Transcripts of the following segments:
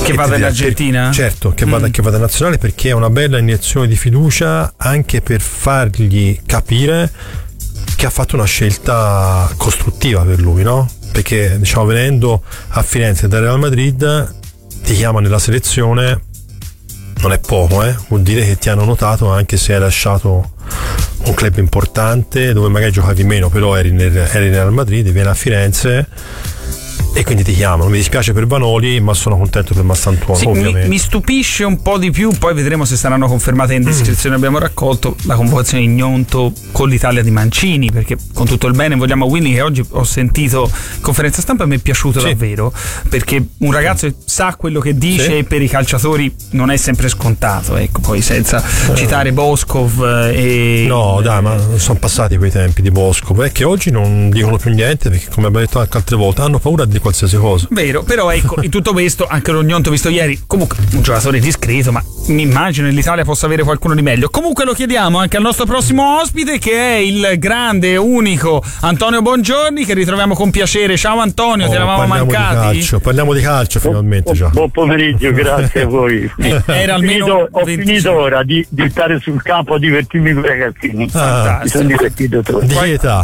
che vada in Argentina? Certo, che vada in nazionale, perché è una bella iniezione di fiducia, anche per fargli capire che ha fatto una scelta costruttiva per lui, no? Perché diciamo, venendo a Firenze dal Real Madrid ti chiama nella selezione, non è poco, vuol dire che ti hanno notato, anche se hai lasciato un club importante dove magari giocavi meno, però eri nel Real Madrid, vieni a Firenze e quindi ti chiamano. Mi dispiace per Vanoli, ma sono contento per Mastantuono, sì, ovviamente. Mi stupisce un po' di più, poi vedremo se saranno confermate in descrizione. Abbiamo raccolto la convocazione di Gnonto con l'Italia di Mancini, perché con tutto il bene vogliamo Willy, che oggi ho sentito in conferenza stampa e mi è piaciuto davvero, perché un ragazzo sa quello che dice, e per i calciatori non è sempre scontato, ecco, poi senza citare Boskov e... No, dai, ma sono passati quei tempi di Boskov, è che oggi non dicono più niente, perché come abbiamo detto anche altre volte hanno paura di qualsiasi cosa. Vero, però ecco, in tutto questo anche lo Gnonto visto ieri, comunque un giocatore discreto, ma mi immagino che l'Italia possa avere qualcuno di meglio. Comunque lo chiediamo anche al nostro prossimo ospite, che è il grande, unico Antonio Bongiorni, che ritroviamo con piacere. Ciao Antonio, ti eravamo mancati. Parliamo di calcio finalmente già. Buon pomeriggio, grazie a voi. Era almeno ho finito ora di stare sul campo a divertirmi con i ragazzini. Mi sono divertito troppo. Di che età?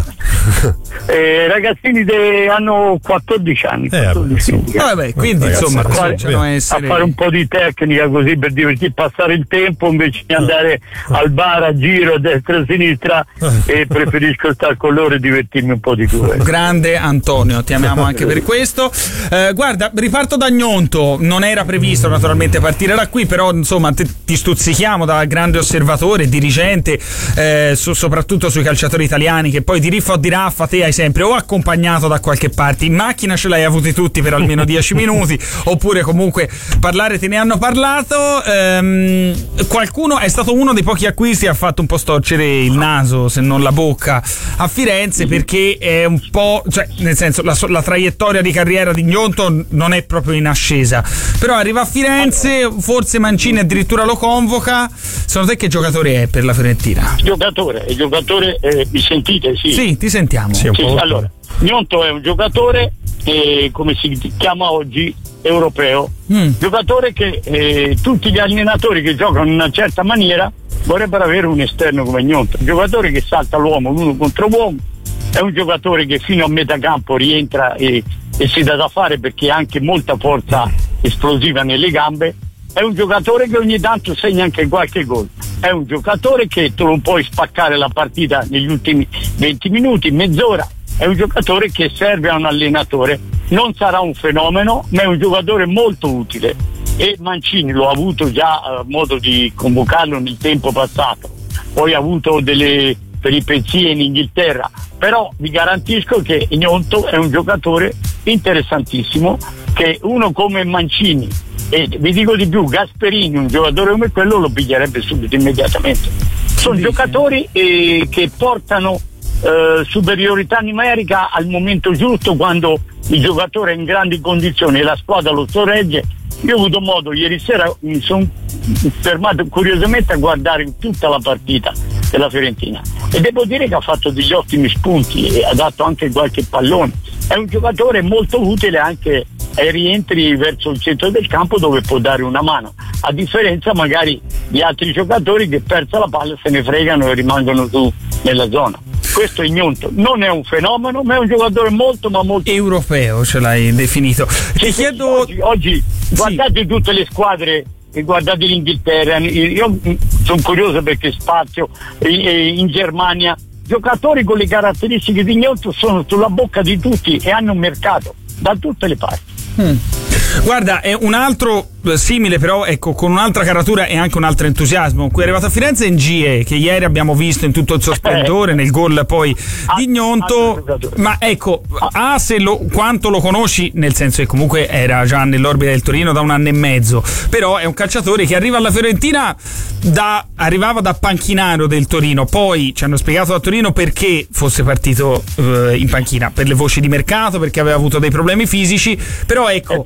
Ragazzini hanno 14 anni. Vabbè, quindi insomma a fare un po' di tecnica così per divertirsi, passare il tempo invece di andare al bar a giro a destra e a sinistra, e preferisco stare con loro e divertirmi un po' di più. Grande Antonio, ti amiamo anche per questo. Guarda, riparto da Gnonto, non era previsto naturalmente partire da qui, però insomma ti stuzzichiamo da grande osservatore, dirigente, soprattutto sui calciatori italiani, che poi di riffa o di raffa te hai sempre o accompagnato da qualche parte, in macchina ce l'hai avuti tutti per almeno 10 minuti, oppure comunque parlare te ne hanno parlato. Qualcuno è stato uno dei pochi acquisti, ha fatto un po' storcere il naso, se non la bocca, a Firenze, perché è un po', cioè nel senso la traiettoria di carriera di Gnonto non è proprio in ascesa, però arriva a Firenze, forse Mancini addirittura lo convoca. Secondo te che giocatore è per la Fiorentina? Giocatore, mi sentite? Sì, ti sentiamo. Sì, allora, Gnonto è un giocatore come si chiama oggi, europeo, giocatore che tutti gli allenatori che giocano in una certa maniera vorrebbero avere un esterno come Gnonto, un giocatore che salta l'uomo l'uno contro uomo, è un giocatore che fino a metà campo rientra e si dà da fare, perché ha anche molta forza esplosiva nelle gambe, è un giocatore che ogni tanto segna anche qualche gol, è un giocatore che tu non puoi spaccare la partita negli ultimi 20 minuti, mezz'ora, è un giocatore che serve a un allenatore, non sarà un fenomeno, ma è un giocatore molto utile, e Mancini lo ha avuto già modo di convocarlo nel tempo passato, poi ha avuto delle peripezie in Inghilterra, però vi garantisco che Gnonto è un giocatore interessantissimo, che uno come Mancini, e vi dico di più, Gasperini, un giocatore come quello lo piglierebbe subito, immediatamente. Sono giocatori che portano superiorità numerica al momento giusto, quando il giocatore è in grandi condizioni e la squadra lo sorregge. Io ho avuto modo, ieri sera mi sono fermato curiosamente a guardare tutta la partita della Fiorentina, e devo dire che ha fatto degli ottimi spunti e ha dato anche qualche pallone. È un giocatore molto utile anche ai rientri verso il centro del campo, dove può dare una mano, a differenza magari di altri giocatori che persa la palla se ne fregano e rimangono su nella zona. Questo è Gnonto, non è un fenomeno, ma è un giocatore molto europeo, ce l'hai definito. Ti chiedo oggi guardate tutte le squadre e guardate l'Inghilterra, io sono curioso perché spazio in Germania, giocatori con le caratteristiche di Gnonto sono sulla bocca di tutti e hanno un mercato da tutte le parti. Guarda, è un altro simile, però ecco, con un'altra caratura e anche un altro entusiasmo. Qui è arrivato a Firenze Ngie, che ieri abbiamo visto in tutto il suo splendore nel gol poi di Gnonto, ma ecco, quanto lo conosci, nel senso che comunque era già nell'orbita del Torino da un anno e mezzo, però è un calciatore che arriva alla Fiorentina arrivava da panchinaro del Torino, poi ci hanno spiegato da Torino perché fosse partito in panchina, per le voci di mercato, perché aveva avuto dei problemi fisici, però ecco,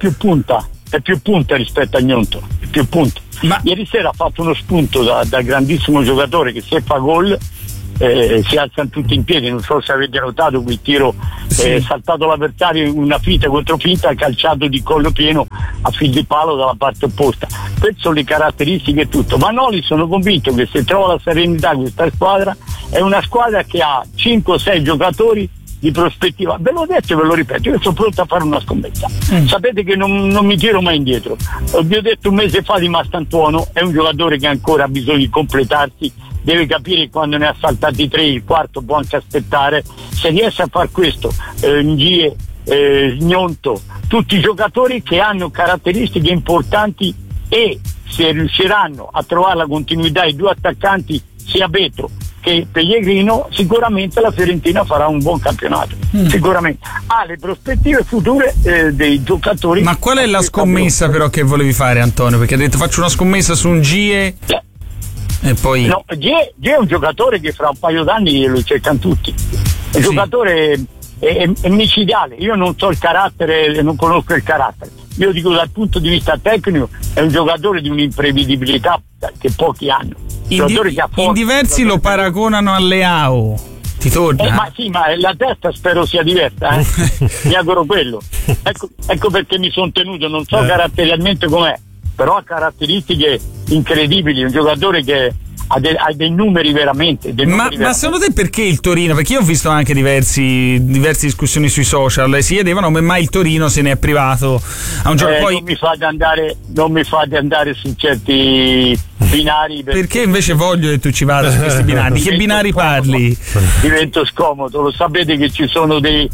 è più punta rispetto a Gnonto, è più punta. Ma ieri sera ha fatto uno spunto da grandissimo giocatore, che se fa gol si alzano tutti in piedi. Non so se avete notato quel tiro, saltato l'avversario in una finta contro finta, calciato di collo pieno a fil di palo dalla parte opposta. Queste sono le caratteristiche e tutto. Manoli, sono convinto che se trova la serenità questa squadra, è una squadra che ha 5-6 giocatori di prospettiva. Ve l'ho detto e ve lo ripeto, io sono pronto a fare una scommessa. Sapete che non mi tiro mai indietro. Vi ho detto un mese fa di Mastantuono, è un giocatore che ancora ha bisogno di completarsi, deve capire che quando ne ha saltati 3 il quarto può anche aspettare. Se riesce a far questo, Ngie, Gnonto, tutti i giocatori che hanno caratteristiche importanti, e se riusciranno a trovare la continuità i due attaccanti, sia Beto che Pellegrino, sicuramente la Fiorentina farà un buon campionato. Sicuramente ha le prospettive future dei giocatori. Ma qual è la scommessa però che volevi fare, Antonio? Perché hai detto faccio una scommessa su un Gie e poi no, Gie è un giocatore che fra un paio d'anni lo cercano tutti. È un giocatore è micidiale. Io non so il carattere, non conosco il carattere. Io dico dal punto di vista tecnico è un giocatore di un'imprevedibilità che pochi hanno. In diversi lo paragonano a Leao. Ti torna? Ma sì, ma la testa spero sia diversa, mi auguro quello. Ecco perché mi sono tenuto, non so caratterialmente com'è, però ha caratteristiche incredibili, un giocatore che ha dei numeri veramente. Ma secondo te perché il Torino? Perché io ho visto anche diverse discussioni sui social, si chiedevano come mai il Torino se ne è privato a un giorno. Poi non mi fate andare su certi binari, perché invece voglio che tu ci vada su questi binari. Di che binari parli? Divento scomodo. Lo sapete che ci sono dei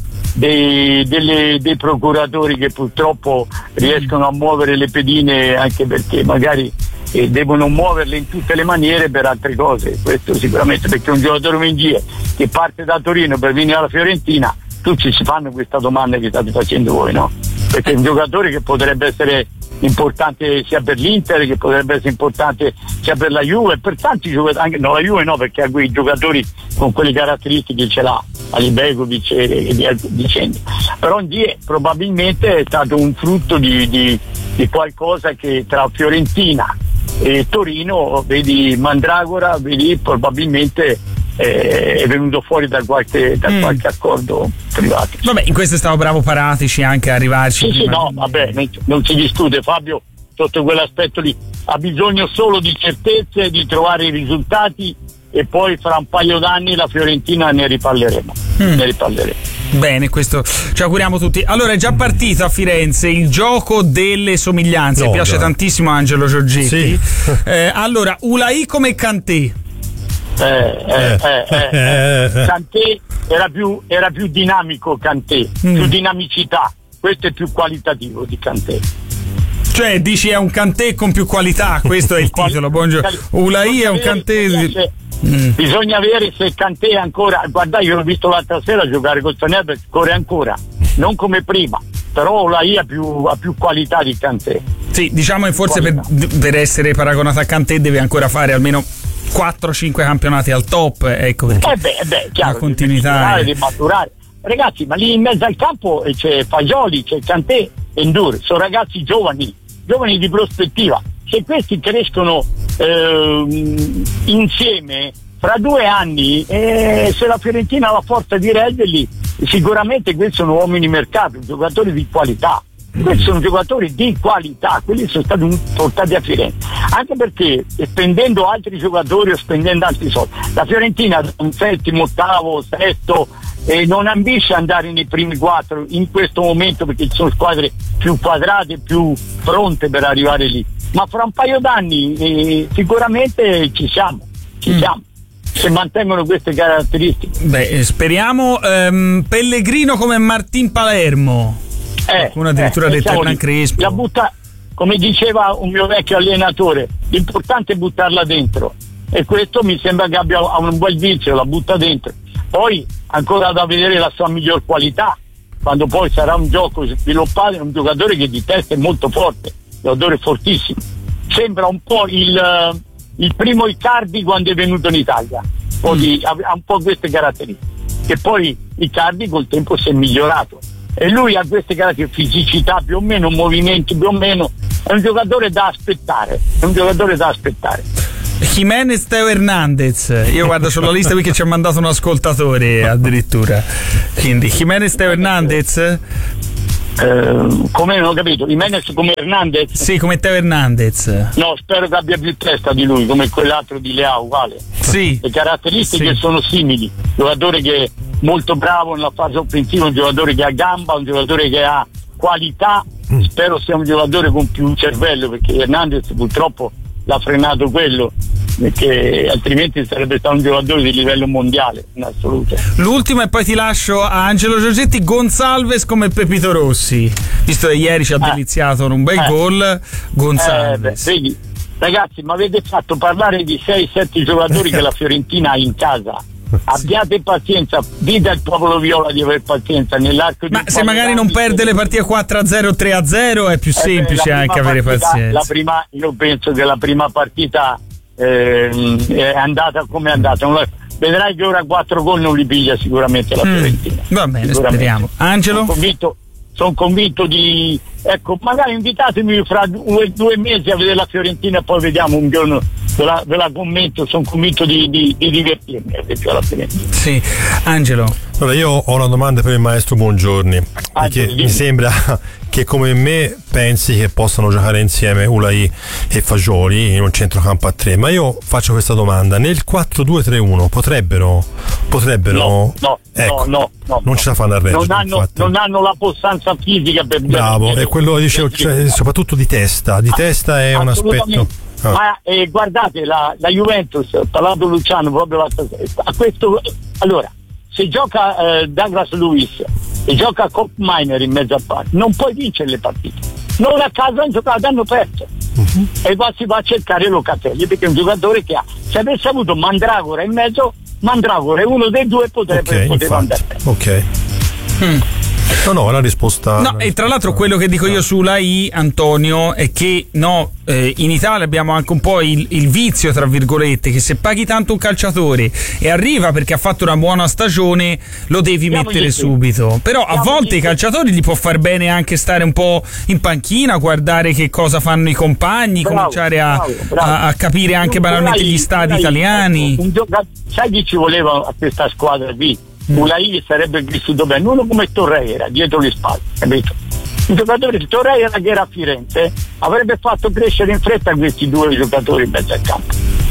procuratori che purtroppo riescono a muovere le pedine, anche perché magari devono muoverle in tutte le maniere per altre cose. Questo sicuramente, perché un giocatore come Ngie che parte da Torino per venire alla Fiorentina, tutti si fanno questa domanda che state facendo voi, no? Perché è un giocatore che potrebbe essere importante sia per l'Inter, che potrebbe essere importante sia per la Juve, per tanti giocatori, la Juve no, perché ha quei giocatori con quelle caratteristiche ce l'ha, Alibegovic e via dicendo. Però Ngie probabilmente è stato un frutto di qualcosa che tra Fiorentina e Torino, vedi Mandragora, vedi probabilmente è venuto fuori da qualche accordo privato. Vabbè, in questo stavo bravo Paratici anche a arrivarci. Sì, no, vabbè, non si discute. Fabio sotto quell'aspetto lì ha bisogno solo di certezze, di trovare i risultati, e poi fra un paio d'anni la Fiorentina ne riparleremo. Bene, questo ci auguriamo tutti. Allora, è già partito a Firenze il gioco delle somiglianze. Piace tantissimo a Angelo Giorgetti. Sì. Allora, Ulai come Kanté. Kanté era più dinamico, Kanté, più dinamicità. Questo è più qualitativo di Kanté. Cioè, dici è un Kanté con più qualità, questo è il titolo. Buongiorno. Ulai è un Kanté. Bisogna vedere se Kanté è ancora. Guarda, io l'ho visto l'altra sera giocare col Tonnerre, corre ancora, non come prima, però Ulai ha più qualità di Kanté. Sì, diciamo che forse per essere paragonato a Kanté deve ancora fare almeno 4-5 campionati al top, ecco perché chiaro, la continuità di maturare. Ragazzi, ma lì in mezzo al campo c'è Fagioli, c'è Kanté e Ndour, sono ragazzi giovani di prospettiva. Se questi crescono insieme fra 2 anni, se la Fiorentina ha la forza di reggerli, sicuramente questi sono uomini di mercato, giocatori di qualità. Questi sono giocatori di qualità, quelli sono stati portati a Firenze, anche perché spendendo altri giocatori o spendendo altri soldi, la Fiorentina un settimo, ottavo, sesto, non ambisce andare nei primi 4 in questo momento, perché ci sono squadre più quadrate, più pronte per arrivare lì, ma fra un paio d'anni sicuramente ci siamo se mantengono queste caratteristiche. Beh, speriamo. Pellegrino come Martin Palermo. Qualcuno addirittura ha detto Hernan Crespo. La butta, come diceva un mio vecchio allenatore, l'importante è buttarla dentro, e questo mi sembra che abbia un bel vizio, la butta dentro. Poi ancora da vedere la sua miglior qualità, quando poi sarà un gioco sviluppato. È un giocatore che di testa è molto forte, un giocatore fortissimo, sembra un po' il primo Icardi quando è venuto in Italia, ha un po' queste caratteristiche, che poi Icardi col tempo si è migliorato, e lui ha queste caratteristiche, fisicità più o meno, movimenti più o meno. È un giocatore da aspettare, Jimenez, Teo Hernandez. Io guardo sulla lista qui che ci ha mandato un ascoltatore addirittura. Quindi Jimenez, Teo Hernandez. Come non ho capito? Jimenez come Hernandez? Sì, come Teo Hernandez. No, spero che abbia più testa di lui, come quell'altro di Leao, uguale. Sì. Le caratteristiche Sì. sono simili. Giocatore che è molto bravo nella fase offensiva, un giocatore che ha gamba, un giocatore che ha qualità. Spero sia un giocatore con più cervello, perché Hernandez purtroppo l'ha frenato quello, perché altrimenti sarebbe stato un giocatore di livello mondiale in assoluto. L'ultimo e poi ti lascio a Angelo Giorgetti. Gonzalez come Pepito Rossi, visto che ieri ci ha deliziato un bel gol. Gonzalez. Vedi, ragazzi, ma avete fatto parlare di 6-7 giocatori che la Fiorentina ha in casa. Abbiate pazienza, dite al popolo viola di aver pazienza nell'arco di Ma se magari non perde le partite 4-0, 3-0 è più semplice anche avere pazienza. Io penso che la prima partita è andata come è andata. Vedrai che ora 4 gol non li piglia sicuramente la Fiorentina. Va bene, speriamo. Angelo? Sono convinto di, ecco, magari invitatemi fra 2 mesi a vedere la Fiorentina e poi vediamo un giorno, ve la commento. Sono convinto di divertirmi alla Fiorentina. Sì, Angelo. Allora, io ho una domanda per il maestro Buongiorni, perché mi sembra che come me pensi che possano giocare insieme Ulai e Fagioli in un centrocampo a 3, ma io faccio questa domanda: nel 4-2-3-1 potrebbero no, non ce la fanno a reggere, non hanno la possanza fisica per bravo, è quello che dicevo, cioè, soprattutto di testa è un aspetto. Ma guardate la Juventus, ha parlato Luciano proprio a questo. Allora, se gioca Douglas Luiz e gioca Cop Miner in mezzo a parte, non puoi vincere le partite. Non a caso hanno giocato, hanno perso. E qua si va a cercare Locatelli, perché è un giocatore che ha, se avesse avuto Mandragora in mezzo, Mandragora è uno dei due, poteva andare. Ok. No, la risposta. No, e tra l'altro quello che dico io sulla I, Antonio, è che in Italia abbiamo anche un po' il vizio, tra virgolette, che se paghi tanto un calciatore e arriva perché ha fatto una buona stagione, lo devi mettere subito. Però a volte i calciatori gli può far bene anche stare un po' in panchina, guardare che cosa fanno i compagni, cominciare a capire anche banalmente gli stadi italiani. Sai chi ci voleva a questa squadra qui? Ulai sarebbe vissuto bene, uno come Torreira dietro le spalle, capito? Il giocatore di Torreira che era a Firenze avrebbe fatto crescere in fretta questi due giocatori in mezzo al campo.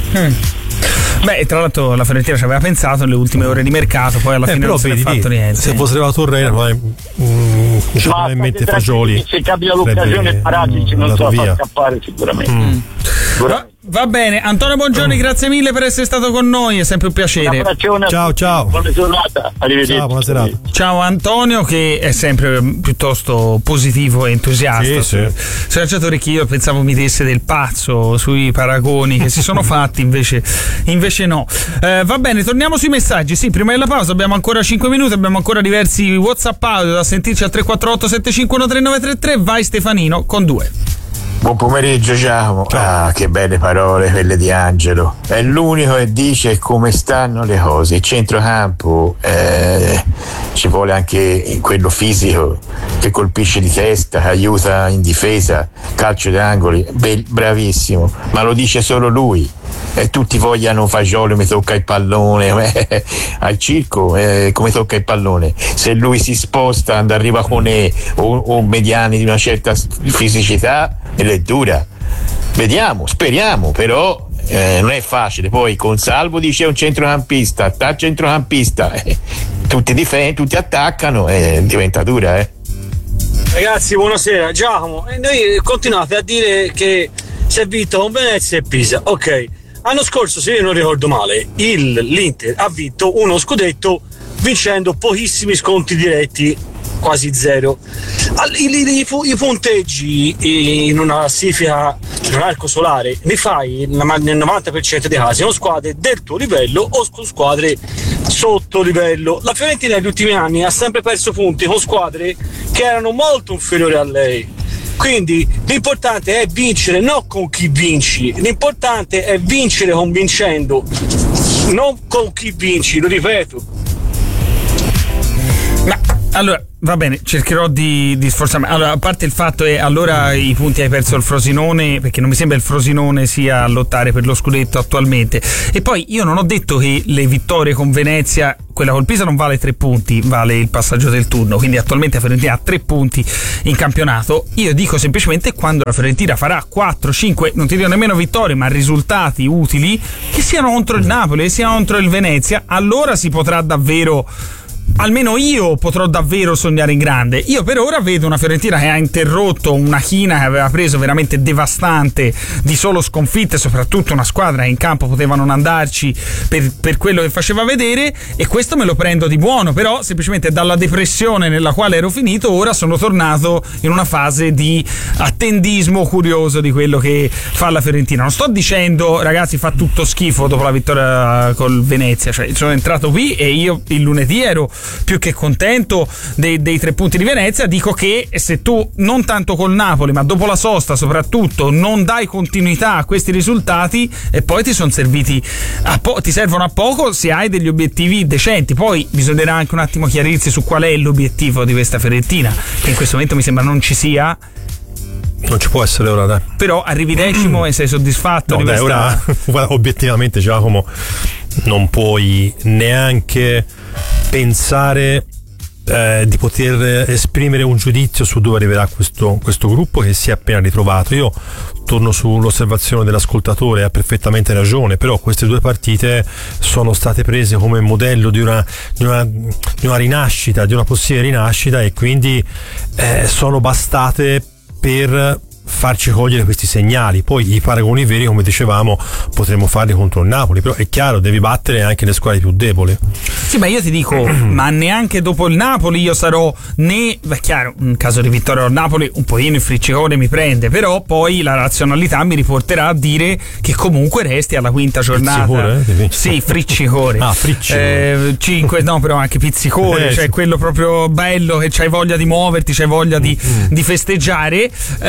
Beh, tra l'altro la Fiorentina ci aveva pensato nelle ultime ore di mercato, poi alla fine non si è fatto niente. Se fosse arrivato Torreira poi c'era in mente Fagioli, se capita l'occasione Paratici non so far scappare sicuramente. Va bene, Antonio Buongiorni, grazie mille per essere stato con noi, è sempre un piacere. Ciao. Buona giornata, arrivederci. Ciao, buona serata. Ciao Antonio, che è sempre piuttosto positivo e entusiasta sui calciatori, che io pensavo mi desse del pazzo sui paragoni che si sono fatti, invece no. Va bene, torniamo sui messaggi. Sì, prima della pausa abbiamo ancora 5 minuti, abbiamo ancora diversi WhatsApp audio da sentirci al 348 751 3933. Vai Stefanino con 2. Buon pomeriggio Giacomo. Che belle parole quelle di Angelo. È l'unico che dice come stanno le cose. Il centrocampo ci vuole anche quello fisico che colpisce di testa, che aiuta in difesa, calcio d'angoli, bravissimo, ma lo dice solo lui. E tutti vogliano Fagioli, mi tocca il pallone, al circo come tocca il pallone. Se lui si sposta, arriva con o mediani di una certa fisicità, e è dura. Vediamo, speriamo, però non è facile. Poi con Salvo dice un centrocampista, tutti attaccano, diventa dura. Ragazzi, buonasera. Giacomo, noi continuate a dire che si è vinto con Venezia e Pisa. Ok, l'anno scorso, se io non ricordo male, l'Inter ha vinto uno scudetto vincendo pochissimi sconti diretti, quasi zero. I punteggi in una classifica, in un arco solare, ne fai nel 90% dei casi con squadre del tuo livello o con squadre sotto livello. La Fiorentina negli ultimi anni ha sempre perso punti con squadre che erano molto inferiori a lei. Quindi l'importante è vincere, non con chi vinci, l'importante è vincere convincendo, non con chi vinci, lo ripeto. Ma Allora, va bene, cercherò di sforzarmi. Allora, a parte il fatto è, allora i punti hai perso il Frosinone, perché non mi sembra il Frosinone sia a lottare per lo scudetto attualmente. E poi io non ho detto che le vittorie con Venezia, quella col Pisa non vale 3 punti, vale il passaggio del turno, quindi attualmente la Fiorentina ha 3 punti in campionato. Io dico semplicemente quando la Fiorentina farà 4, 5, non ti dico nemmeno vittorie, ma risultati utili, che siano contro il Napoli, che siano contro il Venezia, allora si potrà davvero, almeno io potrò davvero sognare in grande. Io per ora vedo una Fiorentina che ha interrotto una china che aveva preso veramente devastante di solo sconfitte, soprattutto una squadra che in campo poteva non andarci per quello che faceva vedere, e questo me lo prendo di buono. Però semplicemente dalla depressione nella quale ero finito ora sono tornato in una fase di attendismo curioso di quello che fa la Fiorentina. Non sto dicendo ragazzi fa tutto schifo dopo la vittoria col Venezia, cioè sono entrato qui e io il lunedì ero più che contento dei 3 punti di Venezia. Dico che se tu non tanto col Napoli ma dopo la sosta soprattutto non dai continuità a questi risultati, e poi ti sono serviti ti servono a poco se hai degli obiettivi decenti. Poi bisognerà anche un attimo chiarirsi su qual è l'obiettivo di questa Fiorentina, che in questo momento mi sembra non ci sia. Non ci può essere ora, dai. Però arrivi decimo e sei soddisfatto? No, dai, ora obiettivamente, Giacomo, non puoi neanche pensare di poter esprimere un giudizio su dove arriverà questo gruppo che si è appena ritrovato. Io torno sull'osservazione dell'ascoltatore, ha perfettamente ragione, però queste 2 partite sono state prese come modello di una rinascita, di una possibile rinascita, e quindi sono bastate per farci cogliere questi segnali. Poi i paragoni veri, come dicevamo, potremmo farli contro il Napoli, però è chiaro, devi battere anche le squadre più deboli. Sì, ma io ti dico, ma neanche dopo il Napoli io sarò è chiaro, in caso di vittoria al Napoli un pochino il friccicone mi prende, però poi la razionalità mi riporterà a dire che comunque resti alla 5ª giornata. Sì, friccicore. Friccicore. 5, no, però anche pizzicore, cioè quello proprio bello che c'hai voglia di muoverti, c'hai voglia di festeggiare.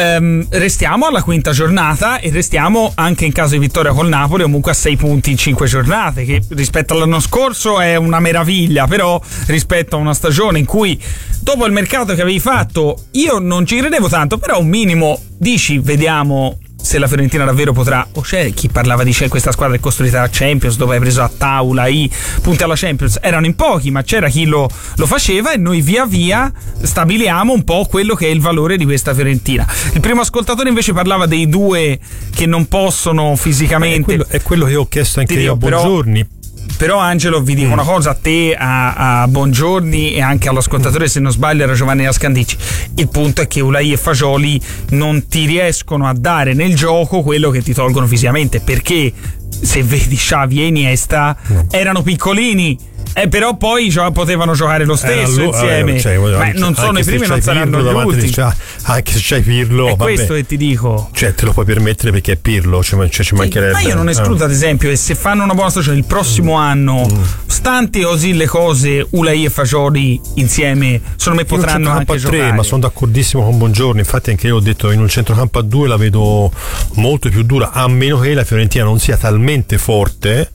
Restiamo alla 5ª giornata e restiamo anche in caso di vittoria col Napoli comunque a 6 punti in 5 giornate, che rispetto all'anno scorso è una meraviglia, però rispetto a una stagione in cui dopo il mercato che avevi fatto io non ci credevo tanto, però un minimo dici vediamo se la Fiorentina davvero potrà, o c'è chi parlava di questa squadra è costruita a Champions, dove hai preso a tavola i punti alla Champions, erano in pochi ma c'era chi lo faceva, e noi via via stabiliamo un po' quello che è il valore di questa Fiorentina. Il primo ascoltatore invece parlava dei 2 che non possono fisicamente, è quello che ho chiesto anche io a Buongiorni. Però Angelo, vi dico una cosa, a te, a Buongiorni e anche all'ascoltatore, se non sbaglio era Giovanni Ascandici, il punto è che Ulai e Fagioli non ti riescono a dare nel gioco quello che ti tolgono fisicamente, perché se vedi Xavi e Iniesta erano piccolini, però poi potevano giocare lo stesso insieme, ma non sono i primi, non saranno gli ultimi. Anche se c'hai Pirlo, è questo che ti dico, cioè te lo puoi permettere perché è Pirlo, ci mancherebbe. Ma io non escludo ad esempio che se fanno una buona stagione il prossimo anno, stanti così le cose, Ulai e Fagioli insieme secondo me potranno anche giocare. Ma sono d'accordissimo con Buongiorno, infatti anche io ho detto in un centrocampo a 2 la vedo molto più dura, a meno che la Fiorentina non sia talmente forte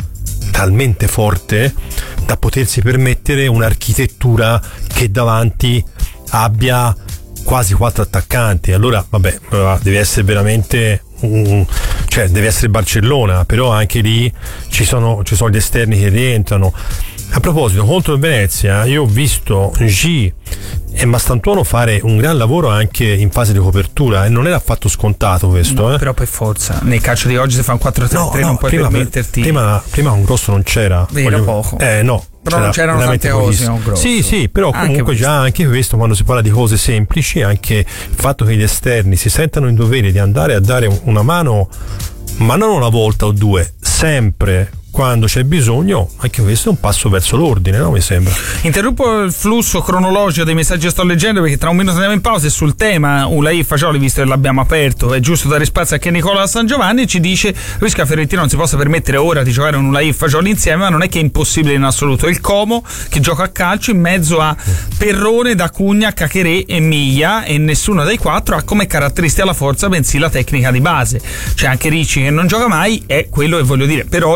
da potersi permettere un'architettura che davanti abbia quasi 4 attaccanti. Allora vabbè, deve essere veramente deve essere Barcellona, però anche lì ci sono gli esterni che rientrano. A proposito, contro il Venezia io ho visto G e Mastantuono fare un gran lavoro anche in fase di copertura, e non era affatto scontato questo. No, però per forza nel calcio di oggi se fa un 4-3-3 non puoi permetterti. Prima un grosso non c'era. Era poco. No. Però non c'erano tante cose, no, grosso. Sì, però comunque già anche questo, quando si parla di cose semplici, anche il fatto che gli esterni si sentano in dovere di andare a dare una mano, ma non una volta o 2, sempre quando c'è bisogno, anche questo è un passo verso l'ordine, no? Mi sembra. Interrompo il flusso cronologico dei messaggi che sto leggendo, perché tra un minuto andiamo in pausa, e sul tema Ulai e Fagioli, visto che l'abbiamo aperto, è giusto dare spazio anche a Nicola da San Giovanni, ci dice rischia la Fiorentina non si possa permettere ora di giocare un Ulai e Fagioli insieme, ma non è che è impossibile in assoluto. Il Como che gioca a calcio in mezzo a Perrone, D'Acugna, Cacheré e Miglia, e nessuno dei 4 ha come caratteristica la forza, bensì la tecnica di base. C'è anche Ricci che non gioca mai, è quello che voglio dire. Però il Como è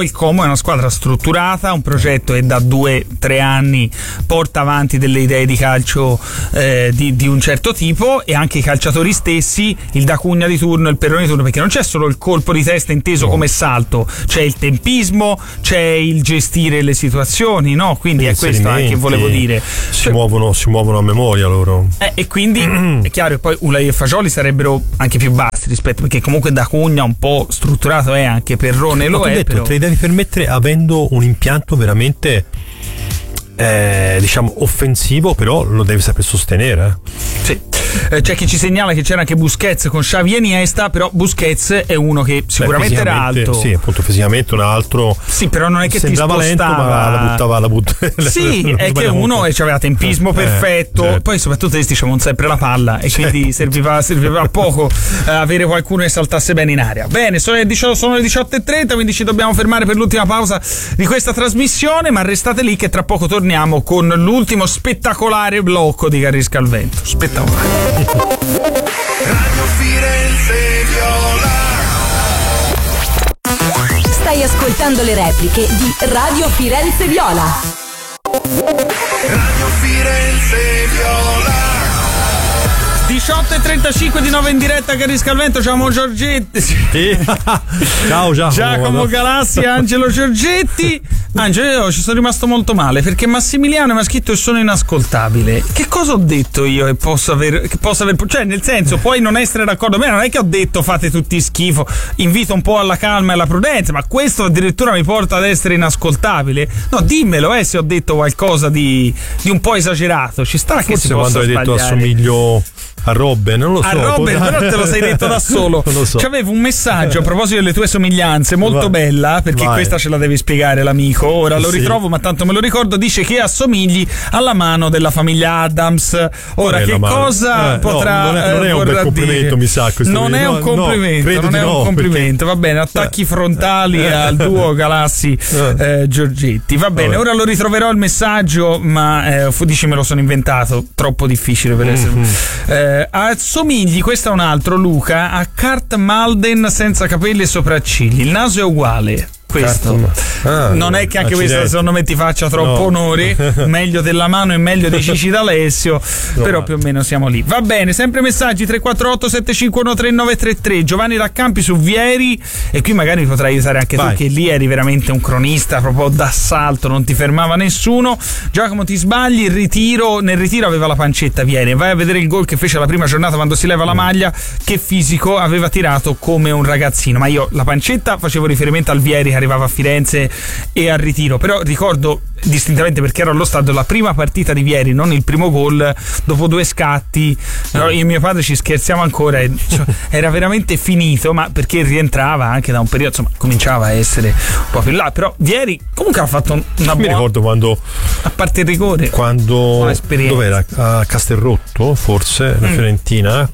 una squadra strutturata, un progetto che da 2-3 anni porta avanti delle idee di calcio di un certo tipo, e anche i calciatori stessi, il D'Acugna di turno, il Perrone di turno, perché non c'è solo il colpo di testa inteso come salto, c'è il tempismo, c'è il gestire le situazioni, no? Quindi è questo anche che volevo dire. Si muovono a memoria loro. E quindi è chiaro che poi Ulai e Fagioli sarebbero anche più bassi rispetto, perché comunque D'Acugna un po' strutturato è, anche Perrone lo è. Detto, te li devi permettere avendo un impianto veramente diciamo offensivo, però lo devi saper sostenere. Sì. C'è chi ci segnala che c'era anche Busquets con Xavi e Iniesta, però Busquets è uno che sicuramente era alto. Sì, appunto, fisicamente un altro. Sì, però non è che ti spostava lento, ma la buttava. Sì, è che uno aveva tempismo perfetto, certo. Poi soprattutto questi c'avevano sempre la palla e quindi serviva a poco avere qualcuno che saltasse bene in aria. Bene, sono le 18:30, quindi ci dobbiamo fermare per l'ultima pausa di questa trasmissione, ma restate lì che tra poco torniamo con l'ultimo spettacolare blocco di Carisca al Vento. Spettacolare. Radio Firenze Viola. Stai ascoltando le repliche di Radio Firenze Viola. Radio Firenze Viola. 18:35 di nuovo in diretta Carisca al Vento. Ciao Giorgetti. Ciao Giacomo Galassi, Angelo Giorgetti. Angelo, io ci sono rimasto molto male perché Massimiliano mi ha scritto che sono inascoltabile. Che cosa ho detto io che posso aver cioè, nel senso, puoi non essere d'accordo con me, non è che ho detto fate tutti schifo, invito un po' alla calma e alla prudenza, ma questo addirittura mi porta ad essere inascoltabile. No, dimmelo se ho detto qualcosa di un po' esagerato. Ci sta. Forse che si possa quando hai sbagliare. detto assomiglio a Robben, non lo so. A Robben, però te lo sei detto da solo. Non lo so. C'avevo un messaggio a proposito delle tue somiglianze, molto bella, perché questa ce la devi spiegare l'amico. Ora lo ritrovo, ma tanto me lo ricordo. Dice che assomigli alla mano della famiglia Adams. Ora, che cosa potrà non è un bel complimento, mi sa. Non è un complimento, non è un complimento. Va bene, attacchi frontali al duo Galassi Giorgetti. Va bene, ora lo ritroverò il messaggio, ma dici me lo sono inventato, troppo difficile per essere. Assomigli, questo è un altro, Luca, a Kurt Malden senza capelli e sopraccigli. Il naso è uguale. Questo non è che anche questo secondo me ti faccia troppo onori, meglio della mano e meglio di Cici D'Alessio, però più o meno siamo lì. Va bene, sempre messaggi 348 751 3933. Giovanni Raccampi su Vieri, e qui magari potrai aiutare anche tu, che lì eri veramente un cronista proprio d'assalto, non ti fermava nessuno. Giacomo, ti sbagli, nel ritiro aveva la pancetta Vieri, vai a vedere il gol che fece la prima giornata quando si leva la maglia, che fisico, aveva tirato come un ragazzino. Ma io la pancetta facevo riferimento al Vieri che arrivava a Firenze e al ritiro, però ricordo distintamente perché ero allo stadio la prima partita di Vieri, non il primo gol, dopo 2 scatti. Io e mio padre ci scherziamo ancora, era veramente finito, ma perché rientrava anche da un periodo, insomma cominciava a essere un po' più là, però Vieri comunque ha fatto una buona. Mi ricordo quando, a parte il rigore, quando dov'era? A Castelrotto forse, la Fiorentina,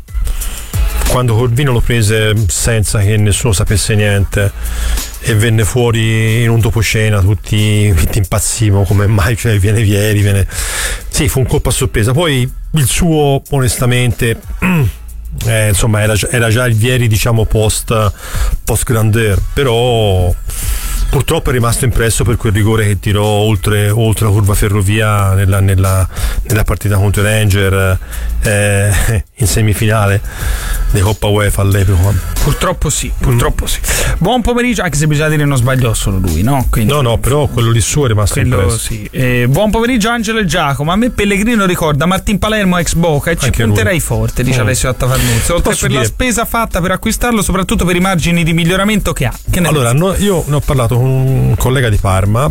quando Corvino lo prese senza che nessuno sapesse niente e venne fuori in un doposcena, tutti impazzivano, come mai, cioè viene Vieri, sì, fu un colpo a sorpresa. Poi il suo onestamente insomma era già il Vieri, diciamo, post grandeur, però purtroppo è rimasto impresso per quel rigore che tirò oltre la curva Ferrovia nella partita contro i Ranger in semifinale di Coppa UEFA all'epoca. Purtroppo sì. Buon pomeriggio, anche se bisogna dire non sbagliò solo lui, no? Quindi, no, però quello lì su è rimasto impresso. Sì. Buon pomeriggio Angelo e Giacomo. A me Pellegrino ricorda Martin Palermo ex Boca e ci punterei forte, dice Alessio Attafarnuzzo, oltre per la spesa fatta per acquistarlo, soprattutto per i margini di miglioramento che ha. Allora, io ne ho parlato con un collega di Parma,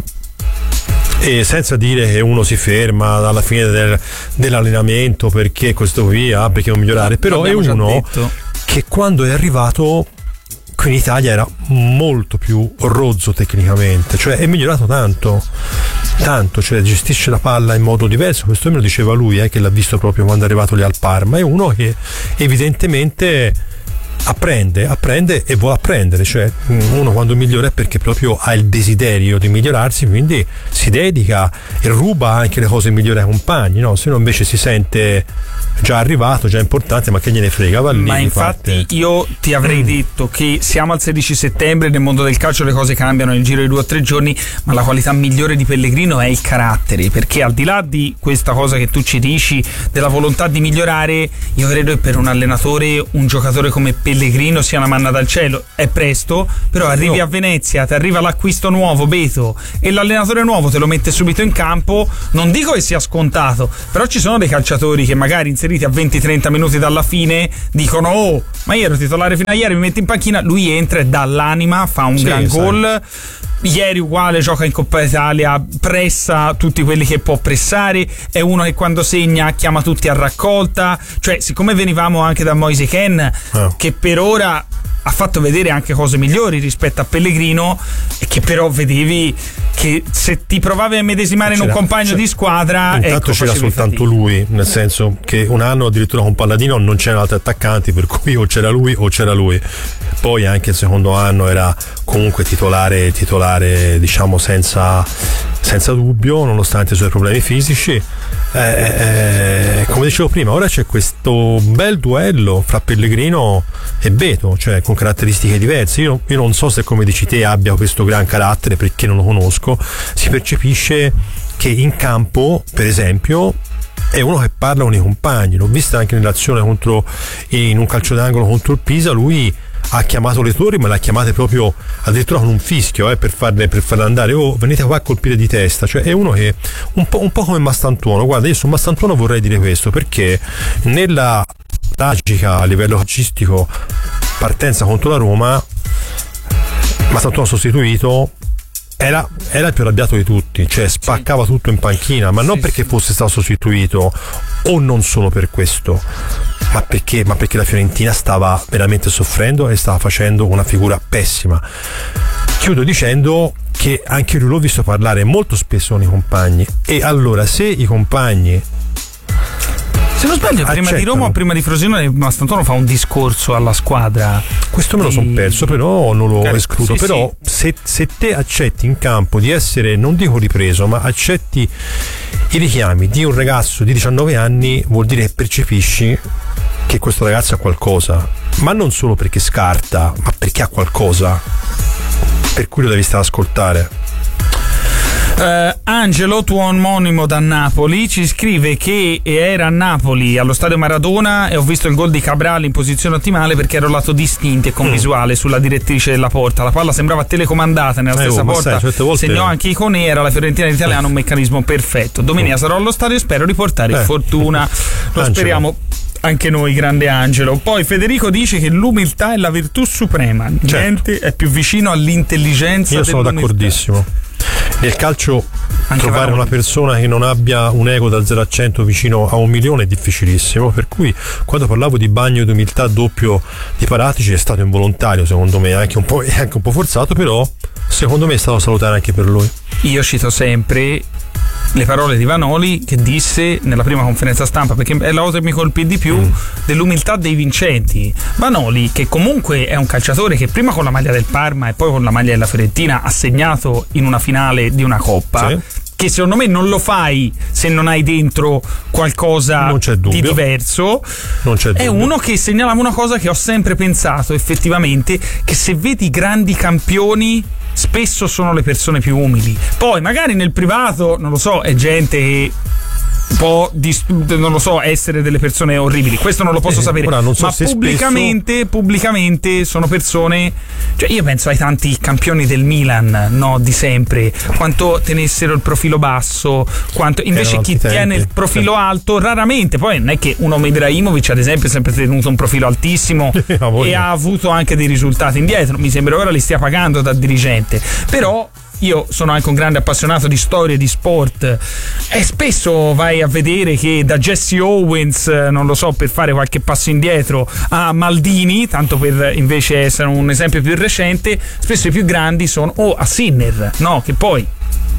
e senza dire che uno si ferma alla fine dell'allenamento perché questo qui perché non migliorare, però è uno che quando è arrivato qui in Italia era molto più rozzo tecnicamente, cioè è migliorato tanto, cioè gestisce la palla in modo diverso. Questo me lo diceva lui, che l'ha visto proprio quando è arrivato lì al Parma. È uno che evidentemente apprende e vuole apprendere, cioè uno quando migliora è perché proprio ha il desiderio di migliorarsi, quindi si dedica e ruba anche le cose migliori ai compagni, no? Se no invece si sente già arrivato, già importante, ma che gliene frega, va lì. Ma infatti io ti avrei detto che siamo al 16 settembre, nel mondo del calcio le cose cambiano nel giro di 2 o 3 giorni, ma la qualità migliore di Pellegrino è il carattere, perché al di là di questa cosa che tu ci dici della volontà di migliorare, io credo che per un allenatore un giocatore come Pellegrino sia una manna dal cielo. È presto, però arrivi a Venezia, ti arriva l'acquisto nuovo, Beto, e l'allenatore nuovo te lo mette subito in campo. Non dico che sia scontato, però ci sono dei calciatori che magari inseriti a 20-30 minuti dalla fine dicono: oh, ma io ero titolare fino a ieri, mi metti in panchina. Lui entra e dà l'anima, fa un gran gol. Ieri uguale, gioca in Coppa Italia, pressa tutti quelli che può pressare, è uno che quando segna chiama tutti a raccolta. Cioè, siccome venivamo anche da Moise Kean, che per ora ha fatto vedere anche cose migliori rispetto a Pellegrino, e che però vedevi che se ti provavi a medesimare in un compagno di squadra, intanto c'era soltanto lui, nel senso che un anno addirittura con Palladino non c'erano altri attaccanti, per cui o c'era lui. Poi anche il secondo anno era comunque titolare diciamo senza dubbio, nonostante i suoi problemi fisici. Come dicevo prima, ora c'è questo bel duello fra Pellegrino e Beto, cioè con caratteristiche diverse. Io non so se, come dici te, abbia questo gran carattere, perché non lo conosco. Si percepisce che in campo, per esempio, è uno che parla con i compagni. L'ho vista anche nell'azione in un calcio d'angolo contro il Pisa. Lui ha chiamato le torri, ma le ha chiamate proprio addirittura con un fischio, per farle andare: oh, venite qua a colpire di testa. Cioè è uno che un po' come Mastantuono. Guarda, io su Mastantuono vorrei dire questo, perché nella tragica a livello calcistico partenza contro la Roma, Mastantuono sostituito era il più arrabbiato di tutti, cioè spaccava tutto in panchina, ma non perché fosse stato sostituito, o non solo per questo, ma perché la Fiorentina stava veramente soffrendo e stava facendo una figura pessima. Chiudo dicendo che anche lui l'ho visto parlare molto spesso con i compagni, e allora se i compagni, se non sbaglio, prima di Roma o prima di Frosinone, Mastantuono fa un discorso alla squadra. Questo me lo sono perso, però non lo escludo. Però se te accetti in campo di essere, non dico ripreso, ma accetti i richiami di un ragazzo di 19 anni, vuol dire che percepisci che questo ragazzo ha qualcosa, ma non solo perché scarta, ma perché ha qualcosa per cui lo devi stare ad ascoltare. Angelo, tuo omonimo da Napoli, ci scrive che era a Napoli allo stadio Maradona e ho visto il gol di Cabral in posizione ottimale perché ero lato distinto e con visuale sulla direttrice della porta. La palla sembrava telecomandata nella stessa porta, segnò anche Iconè. Era la Fiorentina italiana, un meccanismo perfetto. Domenica sarò allo stadio e spero di portare fortuna. Lo Angelo. Speriamo anche noi, grande Angelo. Poi Federico dice che l'umiltà è la virtù suprema, niente è più vicino all'intelligenza. Io sono d'accordissimo. Nel calcio anche trovare una persona che non abbia un ego dal 0 a 100 vicino a 1 milione è difficilissimo, per cui quando parlavo di bagno di umiltà doppio di Paratici è stato involontario, secondo me, anche un po' forzato, però secondo me è stato salutare anche per lui. Io cito sempre le parole di Vanoli, che disse nella prima conferenza stampa, perché è la cosa che mi colpì di più, dell'umiltà dei vincenti. Vanoli, che comunque è un calciatore che prima con la maglia del Parma e poi con la maglia della Fiorentina ha segnato in una finale di una Coppa, che secondo me non lo fai se non hai dentro qualcosa di diverso. Non c'è è uno che segnalava una cosa che ho sempre pensato effettivamente, che se vedi grandi campioni spesso sono le persone più umili. Poi magari nel privato, non lo so, è gente che può non lo so, essere delle persone orribili, questo non lo posso sapere, ma pubblicamente sono persone, cioè io penso ai tanti campioni del Milan, no, di sempre, quanto tenessero il profilo basso, quanto invece chi tiene il profilo alto raramente. Poi non è che uno come Ibrahimovic ad esempio ha sempre tenuto un profilo altissimo e ha avuto anche dei risultati indietro, mi sembra ora li stia pagando da dirigente, però io sono anche un grande appassionato di storia, di sport, e spesso vai a vedere che da Jesse Owens, non lo so, per fare qualche passo indietro, a Maldini, tanto per invece essere un esempio più recente, spesso i più grandi sono, a Sinner, no, che poi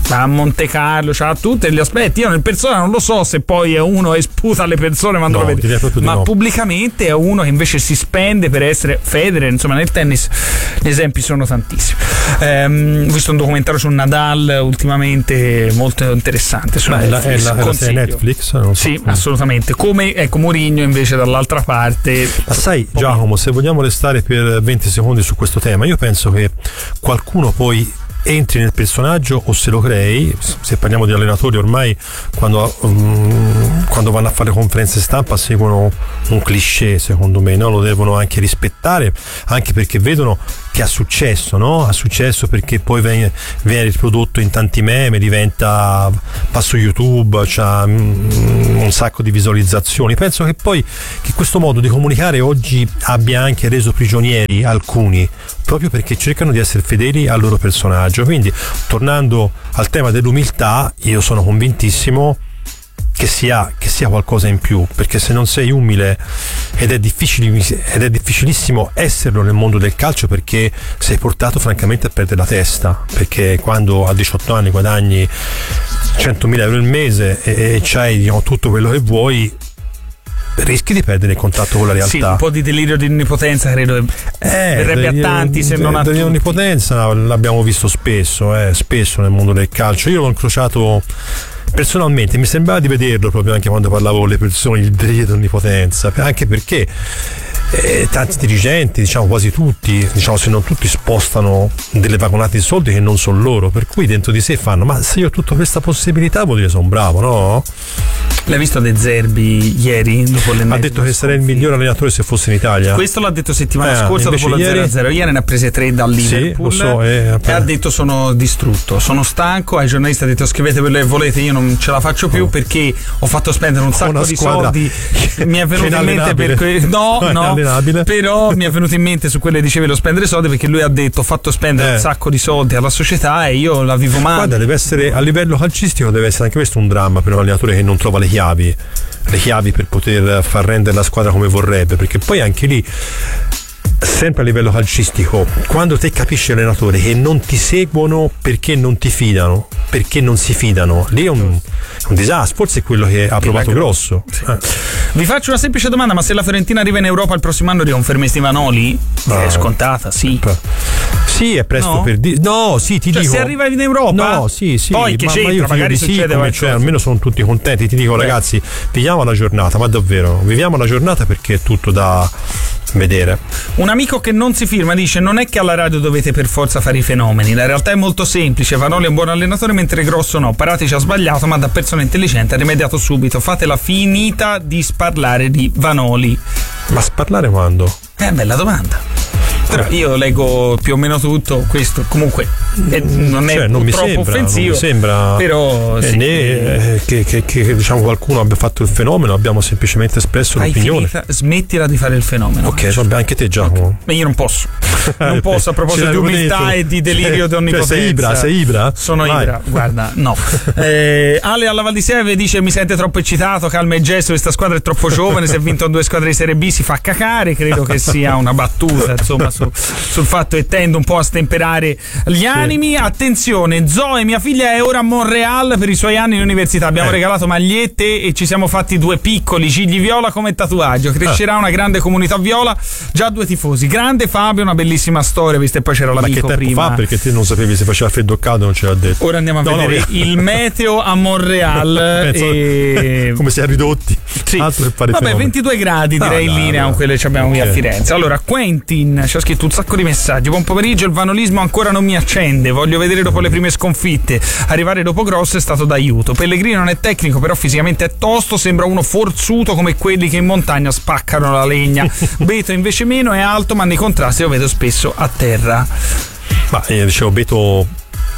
a Monte Carlo, c'ha tutti gli aspetti. Io nel persona non lo so se poi è uno che sputa alle persone quando lo vede, ma pubblicamente è uno che invece si spende per essere Federer. Insomma, nel tennis gli esempi sono tantissimi. Ho visto un documentario su Nadal ultimamente molto interessante su Netflix. È la serie Netflix? Non so. Sì, assolutamente. Come ecco Mourinho invece dall'altra parte. Ma sai, Giacomo, se vogliamo restare per 20 secondi su questo tema, io penso che qualcuno poi entri nel personaggio o se lo crei. Se parliamo di allenatori, ormai quando vanno a fare conferenze stampa seguono un cliché, secondo me, no? Lo devono anche rispettare, anche perché vedono che ha successo, no? Ha successo perché poi viene riprodotto in tanti meme, va su YouTube, c'ha un sacco di visualizzazioni. Penso che poi che questo modo di comunicare oggi abbia anche reso prigionieri alcuni, proprio perché cercano di essere fedeli al loro personaggio. Quindi, tornando al tema dell'umiltà, io sono convintissimo che sia qualcosa in più, perché se non sei umile ed è difficilissimo esserlo nel mondo del calcio, perché sei portato francamente a perdere la testa, perché quando a 18 anni guadagni 100.000 euro al mese e c'hai, diciamo, tutto quello che vuoi, rischi di perdere il contatto con la realtà. Sì, un po' di delirio di onnipotenza credo verrebbe a tanti, se non a tutti. Onnipotenza l'abbiamo visto spesso nel mondo del calcio. Io l'ho incrociato personalmente, mi sembrava di vederlo proprio anche quando parlavo con le persone, il delirio di onnipotenza, anche perché tanti dirigenti, diciamo quasi tutti, diciamo se non tutti, spostano delle vagonate di soldi che non sono loro, per cui dentro di sé fanno: ma se io ho tutta questa possibilità vuol dire sono bravo, no? L'hai visto De Zerbi ieri? Dopo ha detto che sarei il miglior allenatore se fosse in Italia. Questo l'ha detto settimana scorsa dopo lo 0-0. Ieri ne ha prese 3 dal Liverpool. Sì, lo so, e ha detto: sono distrutto, sono stanco. Ai giornalisti ha detto: scrivete quello che volete, io non ce la faccio più perché ho fatto spendere un sacco di soldi. Mi è venuto in mente però mi è venuto in mente su quello che dicevi, lo spendere soldi, perché lui ha detto: ho fatto spendere un sacco di soldi alla società e io la vivo male. Guarda, deve essere, a livello calcistico deve essere anche questo un dramma per un allenatore che non trova le chiavi per poter far rendere la squadra come vorrebbe, perché poi anche lì, sempre a livello calcistico, quando te capisci allenatore che non ti seguono perché non ti fidano, perché non si fidano, lì è un disastro. Forse è quello che ha provato Grosso. Sì. Vi faccio una semplice domanda: ma se la Fiorentina arriva in Europa il prossimo anno, riconfermeresti Vanoli? È scontata, sì. Sì, è presto per dire. No, sì, ti dico. Se arriva in Europa? No, sì. Poi che c'entra, magari succede qualcosa. Almeno sono tutti contenti. Ti dico, ragazzi, viviamo la giornata, ma davvero, viviamo la giornata, perché è tutto da vedere. Un amico che non si firma dice: non è che alla radio dovete per forza fare i fenomeni, la realtà è molto semplice. Vanoli è un buon allenatore mentre Grosso no. Paratici ha sbagliato, ma da persona intelligente ha rimediato subito. Fatela finita di sparlare di Vanoli. Ma sparlare quando? Bella domanda. Però io leggo più o meno tutto questo, comunque non è non troppo offensivo, non mi sembra però né che diciamo qualcuno abbia fatto il fenomeno, abbiamo semplicemente espresso l'opinione. Smettila di fare il fenomeno. Ok, vabbè, anche te, Giacomo. Ma io non posso a proposito di umiltà e di delirio di onnipotenza. Sei ibra? Sono ibra, guarda, no. Ale alla Val di Seve dice: mi sente troppo eccitato, calma e gesto, questa squadra è troppo giovane, se ha vinto 2 squadre di Serie B si fa cacare. Credo che sia una battuta, insomma, sul fatto che tendo un po' a stemperare gli animi. Attenzione, Zoe, mia figlia, è ora a Montreal per i suoi anni in università. Abbiamo regalato magliette e ci siamo fatti 2 piccoli cigli viola come tatuaggio. Crescerà una grande comunità viola, già 2 tifosi. Grande Fabio, una bellissima storia, visto, e poi c'era l'amico prima. Ma che tempo fa, perché te non sapevi se faceva freddo o caldo, non ce l'ha detto. Ora andiamo a vedere il meteo a Montreal. Come si è ridotti. Sì. Vabbè, 22 gradi direi in linea con quelle che abbiamo qui a Firenze. Allora, Quentin ci ha scritto un sacco di messaggi. Buon pomeriggio, il vanolismo ancora non mi accende, voglio vedere dopo le prime sconfitte. Arrivare dopo Grosso è stato d'aiuto. Pellegrini non è tecnico, però fisicamente è tosto, sembra uno forzuto come quelli che in montagna spaccano la legna. Beto invece meno, è alto, ma nei contrasti lo vedo spesso a terra. Ma dicevo, Beto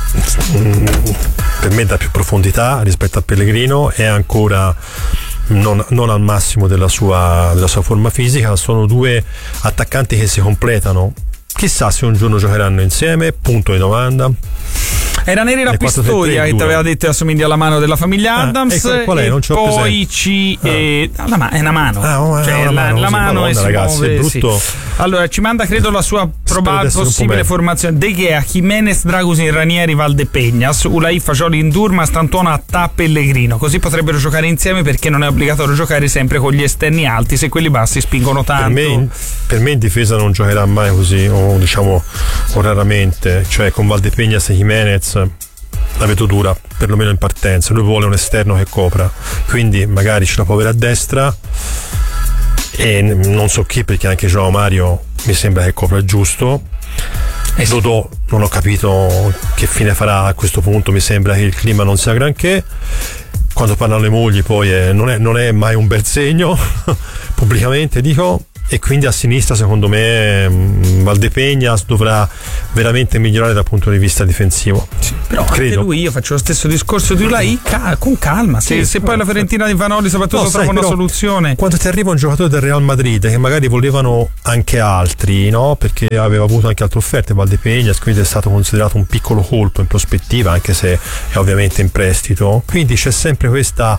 per me dà più profondità rispetto a Pellegrino, è ancora non al massimo della sua forma fisica. Sono 2 attaccanti che si completano. Chissà se un giorno giocheranno insieme, punto di domanda. Era Neri la Pistoia che ti aveva detto che assomiglia alla mano della famiglia Adams. Qual è? Non c'ho poi è una mano. Cioè, la mano ragazzi, si muove, è brutto. sì. Allora, ci manda credo la sua possibile formazione: De Gea, Jimenez, Dragusin, Ranieri, Valdepeñas, Ulai, Fagioli, Indurma, Stantona, Attà, Pellegrino. Così potrebbero giocare insieme, perché non è obbligatorio giocare sempre con gli esterni alti se quelli bassi spingono tanto. Per me in difesa non giocherà mai così, o diciamo o raramente, cioè con Valdepeñas e Jimenez la vedo dura, perlomeno in partenza. Lui vuole un esterno che copra, quindi magari ce la può avere a destra, e non so chi, perché anche João Mario mi sembra che copra giusto. Dodò non ho capito che fine farà a questo punto, mi sembra che il clima non sia granché. Quando parlano le mogli poi non è mai un bel segno pubblicamente, dico. E quindi a sinistra secondo me Valdepeñas dovrà veramente migliorare dal punto di vista difensivo. Sì, però credo. Anche lui, io faccio lo stesso discorso di Ulai, con calma, se poi la Fiorentina di Vanoli soprattutto trova una soluzione. Quando ti arriva un giocatore del Real Madrid, che magari volevano anche altri, no? Perché aveva avuto anche altre offerte Valdepeñas, quindi è stato considerato un piccolo colpo in prospettiva, anche se è ovviamente in prestito, quindi c'è sempre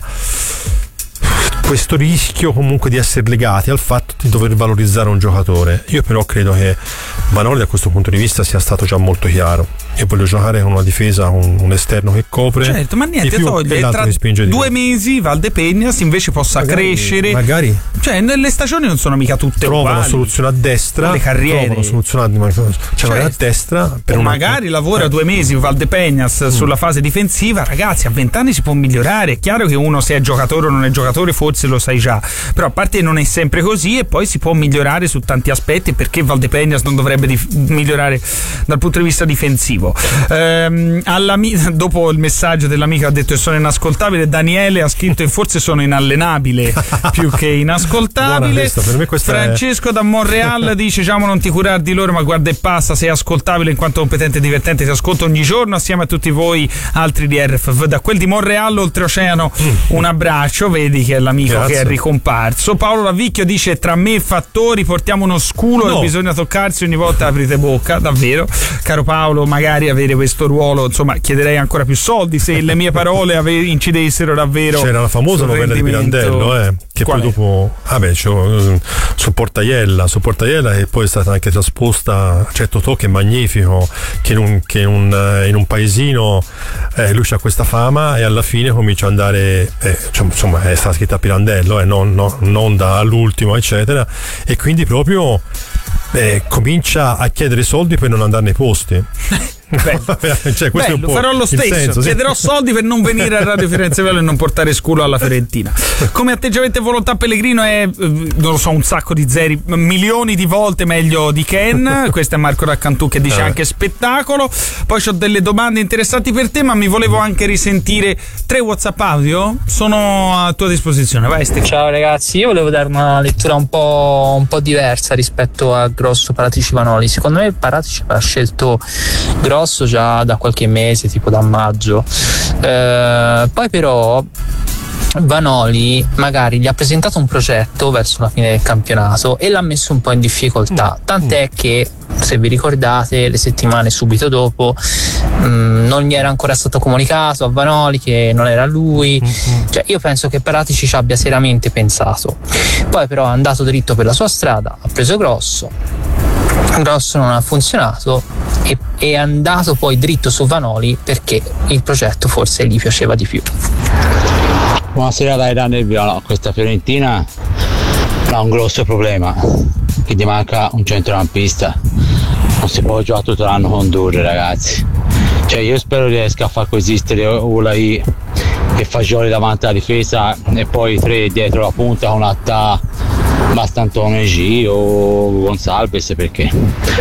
questo rischio comunque di essere legati al fatto di dover valorizzare un giocatore. Io però credo che Vanoli da questo punto di vista sia stato già molto chiaro: e voglio giocare con una difesa, un esterno che copre. Certo, ma niente toglie, tra 2 mesi Valdepeñas invece possa crescere. Magari. Cioè, le stagioni non sono mica tutte trova uguali. Una soluzione a destra, le carriere. Trova una soluzione magari a destra. Magari lavora 2 mesi Valdepeñas sulla fase difensiva. Ragazzi, a 20 anni si può migliorare. È chiaro che uno, se è giocatore o non è giocatore, forse lo sai già, però a parte non è sempre così, e poi si può migliorare su tanti aspetti. Perché Valdepeñas non dovrebbe migliorare dal punto di vista difensivo? Dopo il messaggio dell'amica ha detto che sono inascoltabile, Daniele ha scritto che forse sono inallenabile più che inascoltabile. Per me Francesco da Montreal dice: Giamo, non ti curare di loro, ma guarda e passa, sei ascoltabile in quanto competente e divertente, ti ascolto ogni giorno assieme a tutti voi altri di RFV. Da quel di Montreal oltreoceano un abbraccio, vedi che è l'amico. Grazie. Che è ricomparso. Paolo Lavicchio dice: tra me e Fattori portiamo uno sculo, e bisogna toccarsi ogni volta aprite bocca. Davvero, caro Paolo, magari avere questo ruolo, insomma, chiederei ancora più soldi se le mie parole incidessero davvero. C'era la famosa novella di Pirandello, che poi dopo su Portaiella, che poi è stata anche trasposta. C'è Totò che è magnifico, che in un paesino lui c'ha questa fama, e alla fine comincia ad andare, insomma, è stata scritta a Pirandello, non dall'ultimo, eccetera, e quindi proprio comincia a chiedere soldi per non andare nei posti. Cioè, questo è un po' farò lo stesso, senso, chiederò soldi per non venire a Radio Firenze Viola e non portare sculo alla Fiorentina. Come atteggiamento e volontà, Pellegrino è, non lo so, un sacco di zeri, milioni di volte meglio di Ken. Questo è Marco Raccantù che dice anche spettacolo. Poi ho delle domande interessanti per te, ma mi volevo anche risentire 3 WhatsApp audio, sono a tua disposizione. Vai, ciao ragazzi, io volevo dare una lettura un po' diversa rispetto a Grosso, Paratici, Vanoli. Secondo me Paratici ha scelto Grosso già da qualche mese, tipo da maggio, poi però Vanoli magari gli ha presentato un progetto verso la fine del campionato e l'ha messo un po' in difficoltà, tant'è che, se vi ricordate, le settimane subito dopo non gli era ancora stato comunicato a Vanoli che non era lui. Cioè, io penso che Paratici ci abbia seriamente pensato, poi però è andato dritto per la sua strada, ha preso Grosso non ha funzionato e è andato poi dritto su Vanoli perché il progetto forse gli piaceva di più. Buonasera dai Daniel Viola. Questa Fiorentina ha un grosso problema, che gli manca un centrocampista. Non si può giocare tutto l'anno con Durre, ragazzi. Cioè, io spero riesca a far coesistere Ulai e Fagioli davanti alla difesa e poi 3 dietro la punta con Attà, Bastantone G o Gonsalves, perché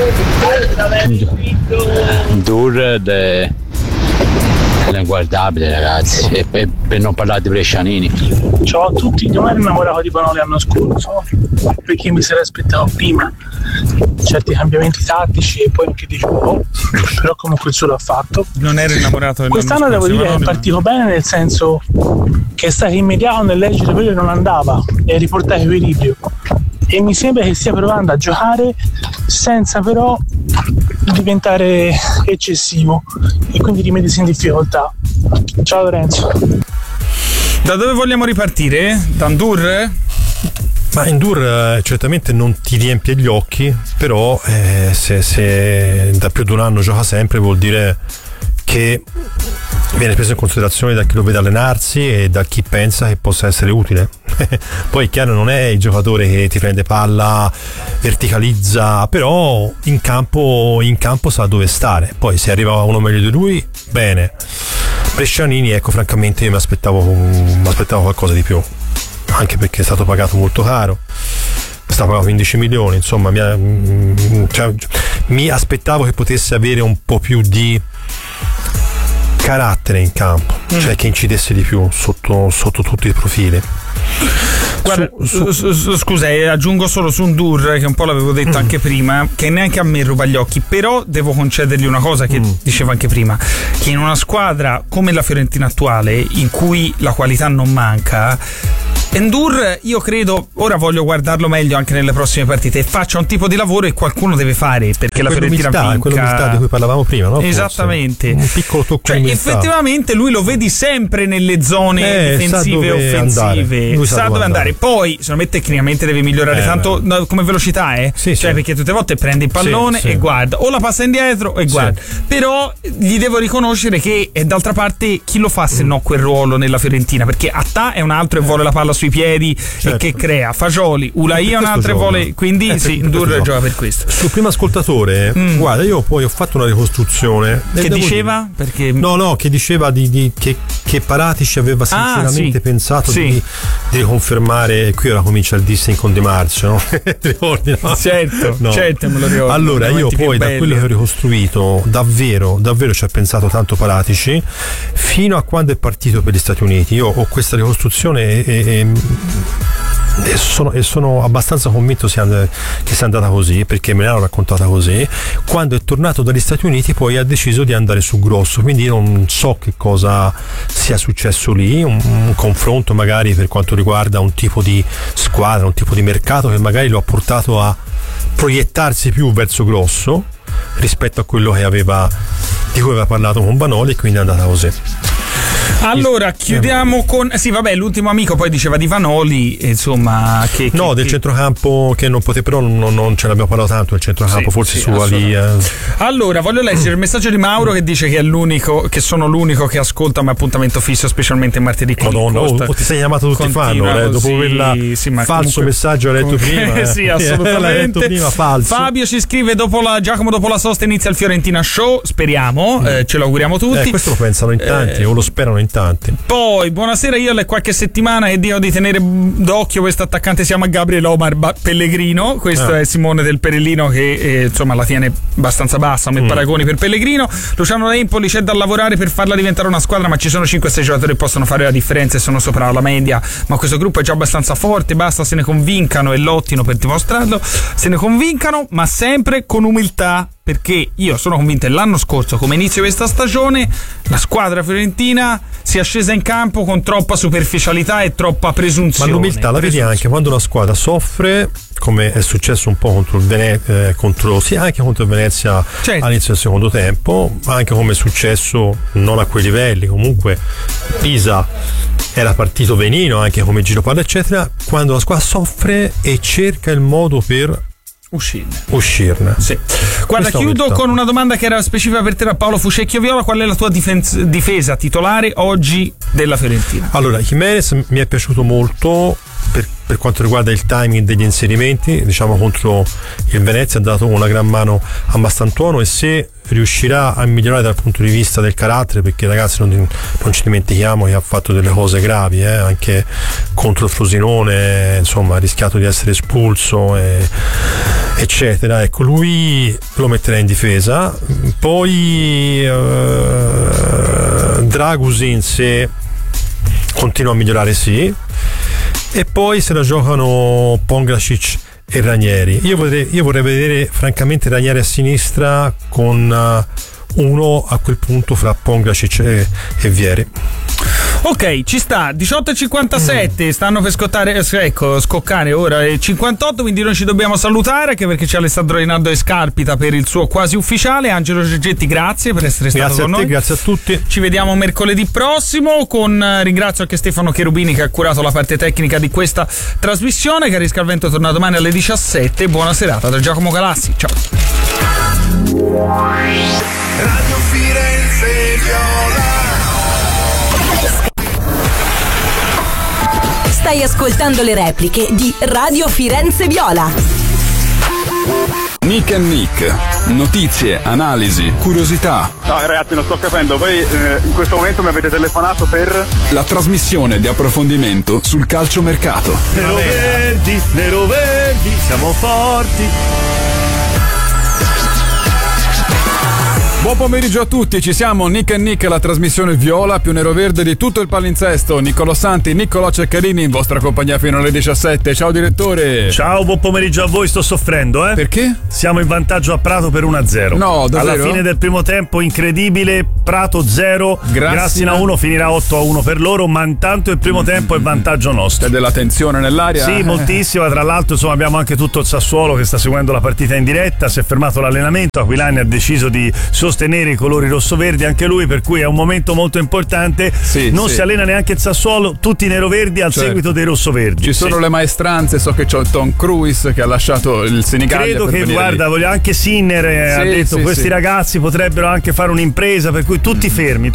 Durre è inguardabile, ragazzi, e per non parlare di Brescianini. Ciao a tutti, non ero innamorato di Vanoli l'anno scorso, perché mi sarei aspettato prima certi cambiamenti tattici e poi anche di gioco, però comunque il suo l'ha fatto. Non ero innamorato dell'anno quest'anno scorso, devo dire che è partito bene, nel senso che è stato immediato nel leggere quello che non andava e riportare equilibrio, e mi sembra che stia provando a giocare senza però diventare eccessivo e quindi rimettersi in difficoltà. Ciao Lorenzo. Da dove vogliamo ripartire? Dandur? Ma Endur certamente non ti riempie gli occhi, però se da più di un anno gioca sempre vuol dire che viene preso in considerazione da chi lo vede allenarsi e da chi pensa che possa essere utile. Poi è chiaro, non è il giocatore che ti prende palla, verticalizza, però in campo sa dove stare. Poi se arriva uno meglio di lui, bene. Brescianini, ecco, francamente io mi aspettavo qualcosa di più, anche perché è stato pagato molto caro, stava pagato 15 milioni, insomma mi aspettavo che potesse avere un po' più di carattere in campo, cioè che incidesse di più sotto tutti i profili. Guarda, scusa, aggiungo solo su Ndur, che un po' l'avevo detto anche prima, che neanche a me ruba gli occhi, però devo concedergli una cosa che dicevo anche prima, che in una squadra come la Fiorentina attuale, in cui la qualità non manca, Ndur, io credo, ora voglio guardarlo meglio anche nelle prossime partite, faccia un tipo di lavoro che qualcuno deve fare perché la Fiorentina vinca. Quell'umiltà di cui parlavamo prima, no? Esattamente. Forse. Un piccolo tocco di umiltà. Effettivamente lui lo vedi sempre nelle zone difensive e offensive, sa dove andare. Poi secondo me tecnicamente deve migliorare tanto come velocità, perché tutte le volte prende il pallone e guarda, o la passa indietro e guarda. Però gli devo riconoscere che d'altra parte chi lo fa se no quel ruolo nella Fiorentina, perché Attà è un altro e vuole la palla sui piedi e che crea, Fagioli, Ulai è un altro e vuole, quindi Ndur gioca per questo. Sul primo ascoltatore, guarda, io poi ho fatto una ricostruzione che diceva perché che diceva che Paratici aveva sinceramente pensato di confermare, qui ora comincia il dissing con Di Marzio, no? Ricordi, no? Certo, me lo ricordo. Allora io poi da quello che ho ricostruito davvero ci ha pensato tanto Paratici fino a quando è partito per gli Stati Uniti. Io ho questa ricostruzione e sono abbastanza convinto che sia andata così, perché me l'hanno raccontata così. Quando è tornato dagli Stati Uniti poi ha deciso di andare su grosso, quindi io non so che cosa sia successo lì, un confronto magari per quanto riguarda un tipo di squadra, un tipo di mercato che magari lo ha portato a proiettarsi più verso grosso rispetto a quello di cui aveva parlato con Vanoli, e quindi è andata così. Allora chiudiamo con l'ultimo amico poi diceva di Vanoli, insomma del centrocampo che non poteva, però non ce l'abbiamo parlato tanto del centrocampo, forse su Ali. Allora voglio leggere il messaggio di Mauro che dice che sono l'unico che ascolta un appuntamento fisso, specialmente martedì. Madonna, ti sei chiamato tutti fan, dopo quella falso messaggio letto prima. Sì, assolutamente. Prima, falso. Fabio ci scrive Giacomo dopo la sosta inizia il Fiorentina Show, speriamo, ce lo auguriamo tutti. Questo lo pensano in tanti o lo sperano in tanti. Poi buonasera, io è qualche settimana che dico di tenere d'occhio questo attaccante, si chiama Gabriel Omar Pellegrino, questo è Simone del Perellino che insomma la tiene abbastanza bassa come paragoni per Pellegrino. Luciano da Empoli: c'è da lavorare per farla diventare una squadra, ma ci sono 5-6 giocatori che possono fare la differenza e sono sopra la media, ma questo gruppo è già abbastanza forte, basta se ne convincano e lottino per dimostrarlo, se ne convincano ma sempre con umiltà, perché io sono convinto che l'anno scorso, come inizio questa stagione, la squadra fiorentina si è scesa in campo con troppa superficialità e troppa presunzione. Ma l'umiltà la vedi anche quando una squadra soffre, come è successo un po' contro il Venezia all'inizio del secondo tempo, ma anche come è successo non a quei livelli, comunque Pisa era partito benino anche come giro palla eccetera, quando la squadra soffre e cerca il modo per uscirne. Sì. Guarda, chiudo con una domanda che era specifica per te da Paolo Fucecchio Viola: qual è la tua difesa titolare oggi della Fiorentina? Allora, Jimenez mi è piaciuto molto per quanto riguarda il timing degli inserimenti, diciamo contro il Venezia ha dato una gran mano a Mastantuono, e se riuscirà a migliorare dal punto di vista del carattere, perché ragazzi non ci dimentichiamo che ha fatto delle cose gravi, anche contro il Frosinone, insomma ha rischiato di essere espulso eccetera, ecco, lui lo metterei in difesa. Poi Dragusin, se continua a migliorare, e poi se la giocano Pongracic e Ranieri. Io vorrei vedere francamente Ranieri a sinistra con uno a quel punto fra Pongracic e Vieri. Ok, ci sta. 18:57, stanno per scoccare ora le 58, quindi noi ci dobbiamo salutare, anche perché c'è Alessandro Rinaldo Escarpita per il suo quasi ufficiale. Angelo Giorgetti, grazie per essere stato con noi. Grazie a tutti. Ci vediamo mercoledì prossimo ringrazio anche Stefano Cherubini che ha curato la parte tecnica di questa trasmissione. Cari Scalvento torna domani alle 17. Buona serata da Giacomo Galassi. Ciao. Radio Firenze Viola. Stai ascoltando le repliche di Radio Firenze Viola. Nick and Nick, notizie, analisi, curiosità. No ragazzi, non sto capendo, voi in questo momento mi avete telefonato per... La trasmissione di approfondimento sul calciomercato. Nero verdi, siamo forti. Buon pomeriggio a tutti, ci siamo, Nick and Nick, la trasmissione viola più nero-verde di tutto il palinsesto. Niccolò Santi, Niccolò Ceccarini in vostra compagnia fino alle 17. Ciao direttore. Ciao, buon pomeriggio a voi, sto soffrendo, Perché? Siamo in vantaggio a Prato per 1-0. No, davvero? Alla fine del primo tempo, incredibile, Prato 0, Grassina 1, finirà 8-1 per loro, ma intanto il primo tempo è vantaggio nostro. C'è della tensione nell'aria? Sì, moltissima, tra l'altro insomma abbiamo anche tutto il Sassuolo che sta seguendo la partita in diretta, si è fermato l'allenamento, Aquilani ha deciso di sostenere i colori rossoverdi anche lui, per cui è un momento molto importante. Non si allena neanche il Sassuolo, tutti neroverdi al seguito dei rossoverdi. Ci sono le maestranze, so che c'è Tom Cruise che ha lasciato il Senigallia. Credo che guarda, anche Sinner ha detto questi ragazzi potrebbero anche fare un'impresa, per cui tutti fermi.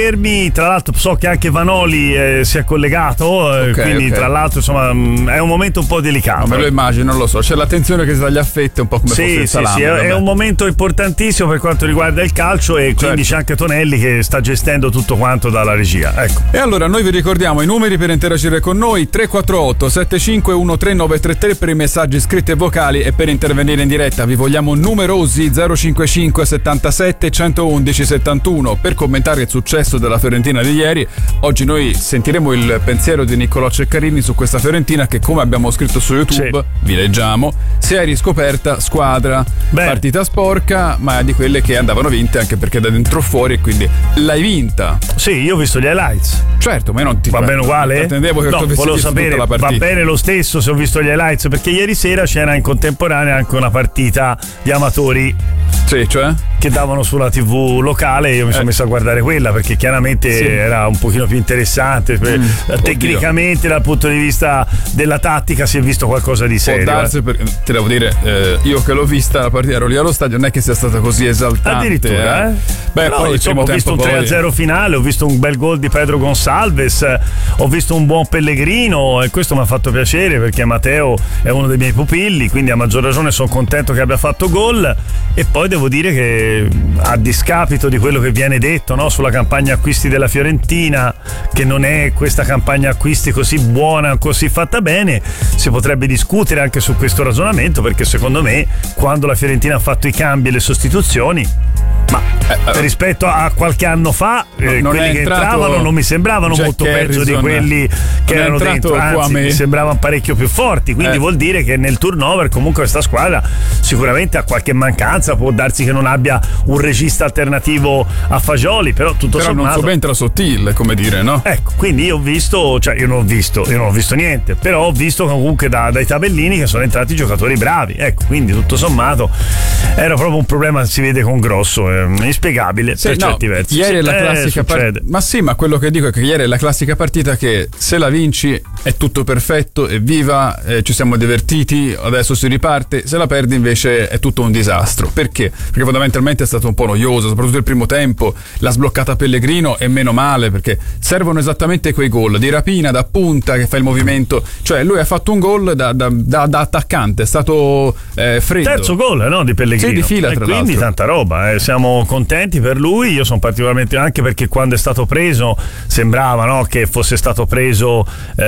Tra l'altro so che anche Vanoli si è collegato, quindi tra l'altro insomma è un momento un po' delicato. Me lo immagino, non lo so, c'è la tensione che si taglia a fette, un po' come fosse il salame. È un momento importantissimo per quanto riguarda il calcio, e quindi c'è anche Tonelli che sta gestendo tutto quanto dalla regia. Ecco. E allora noi vi ricordiamo i numeri per interagire con noi: 348 75 13933 per i messaggi scritti e vocali, e per intervenire in diretta vi vogliamo numerosi 055 77 111 71 per commentare il successo della Fiorentina di ieri. Oggi noi sentiremo il pensiero di Niccolò Ceccarini su questa Fiorentina che, come abbiamo scritto su YouTube, vi leggiamo, si è riscoperta squadra, partita sporca, ma di quelle che andavano vinte anche perché da dentro fuori, e quindi l'hai vinta. Sì, io ho visto gli highlights. Certo, ma non ti va bene uguale? Attendevo che volevo sapere, la va bene lo stesso se ho visto gli highlights, perché ieri sera c'era in contemporanea anche una partita di amatori. Sì, cioè? Che davano sulla TV locale, io mi sono messo a guardare quella perché chiaramente era un pochino più interessante. Tecnicamente, dal punto di vista della tattica, si è visto qualcosa di serio. Può darsi, te devo dire, io che l'ho vista la partita, ero lì allo stadio, non è che sia stata così esaltante. Addirittura, Beh, no, poi insomma, ho visto un 3-0 finale, ho visto un bel gol di Pedro Gonçalves, ho visto un buon Pellegrino, e questo mi ha fatto piacere perché Matteo è uno dei miei pupilli, quindi a maggior ragione sono contento che abbia fatto gol. E poi devo dire che, a discapito di quello che viene detto, no, sulla campagna acquisti della Fiorentina, che non è questa campagna acquisti così buona, così fatta bene, si potrebbe discutere anche su questo ragionamento, perché secondo me quando la Fiorentina ha fatto i cambi e le sostituzioni, ma rispetto a qualche anno fa, quelli che entravano non mi sembravano molto peggio di quelli che erano dentro, anzi mi sembravano parecchio più forti, quindi vuol dire che nel turnover comunque questa squadra sicuramente ha qualche mancanza, può darsi che non abbia un regista alternativo a Fagioli, però tutto sommato non subentra Sottile, come dire, no? Ecco, quindi io non ho visto niente, però ho visto comunque dai tabellini che sono entrati giocatori bravi, ecco, quindi tutto sommato era proprio un problema, si vede con Grosso, inspiegabile per certi versi. Ieri è la classica partita. Ma sì, ma quello che dico è che ieri è la classica partita che se la vinci è tutto perfetto, evviva, ci siamo divertiti, adesso si riparte. Se la perdi invece è tutto un disastro. Perché? Perché fondamentalmente è stato un po' noioso, soprattutto il primo tempo. L'ha sbloccata Pellegrino, e meno male, perché servono esattamente quei gol di rapina da punta che fa il movimento. Cioè lui ha fatto un gol da attaccante, è stato freddo. Terzo gol, no, di Pellegrino. Sì, di fila, tra l'altro. Quindi tanta roba, siamo contenti per lui. Io sono particolarmente, anche perché quando è stato preso sembrava, no, che fosse stato preso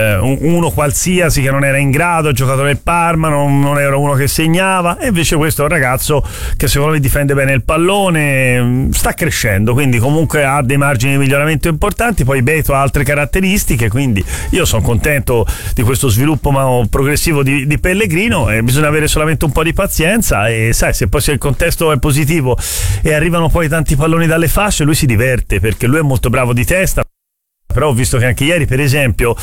uno qualsiasi che non era in grado, ha giocato nel Parma, non era uno che segnava, e invece questo è un ragazzo che secondo me difende bene il pallone, sta crescendo, quindi comunque ha dei margini di miglioramento importanti. Poi Beto ha altre caratteristiche, quindi io sono contento di questo sviluppo progressivo di Pellegrino, e bisogna avere solamente un po' di pazienza, e sai, se poi il contesto è positivo e arrivano poi tanti palloni dalle fasce, lui si diverte, perché lui è molto bravo di testa, però ho visto che anche ieri per esempio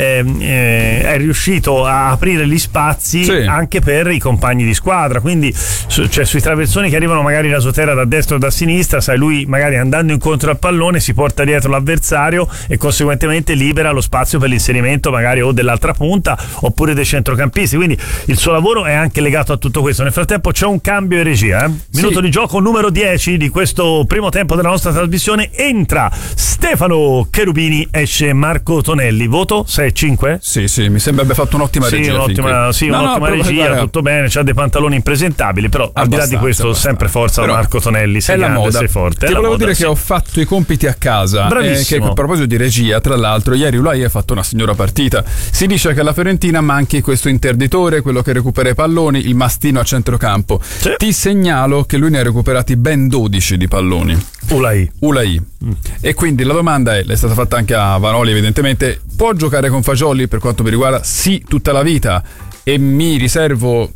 è riuscito a aprire gli spazi anche per i compagni di squadra, quindi cioè sui traversoni che arrivano magari la Sotera da destra o da sinistra, sai, lui magari andando incontro al pallone si porta dietro l'avversario e conseguentemente libera lo spazio per l'inserimento magari o dell'altra punta oppure dei centrocampisti, quindi il suo lavoro è anche legato a tutto questo. Nel frattempo c'è un cambio in regia, minuto di gioco numero 10 di questo primo tempo della nostra trasmissione, entra Stefano Cherubini, esce Marco Tonelli. Voto 6-5? Sì, mi sembra abbia fatto un'ottima regia. Un'ottima regia, tutto bene, c'ha dei pantaloni impresentabili, però al di là di questo sempre forza però Marco Tonelli, sei grande, moda. Sei forte. Ti volevo dire che ho fatto i compiti a casa, che a proposito di regia, tra l'altro ieri Ulai ha fatto una signora partita. Si dice che alla Fiorentina manchi questo interditore, quello che recupera i palloni, il mastino a centrocampo. Ti segnalo che lui ne ha recuperati ben 12 di palloni. Ulai. E quindi la domanda è stata fatta anche a Vanoli evidentemente: può giocare con Fagioli? Per quanto mi riguarda sì, tutta la vita, e mi riservo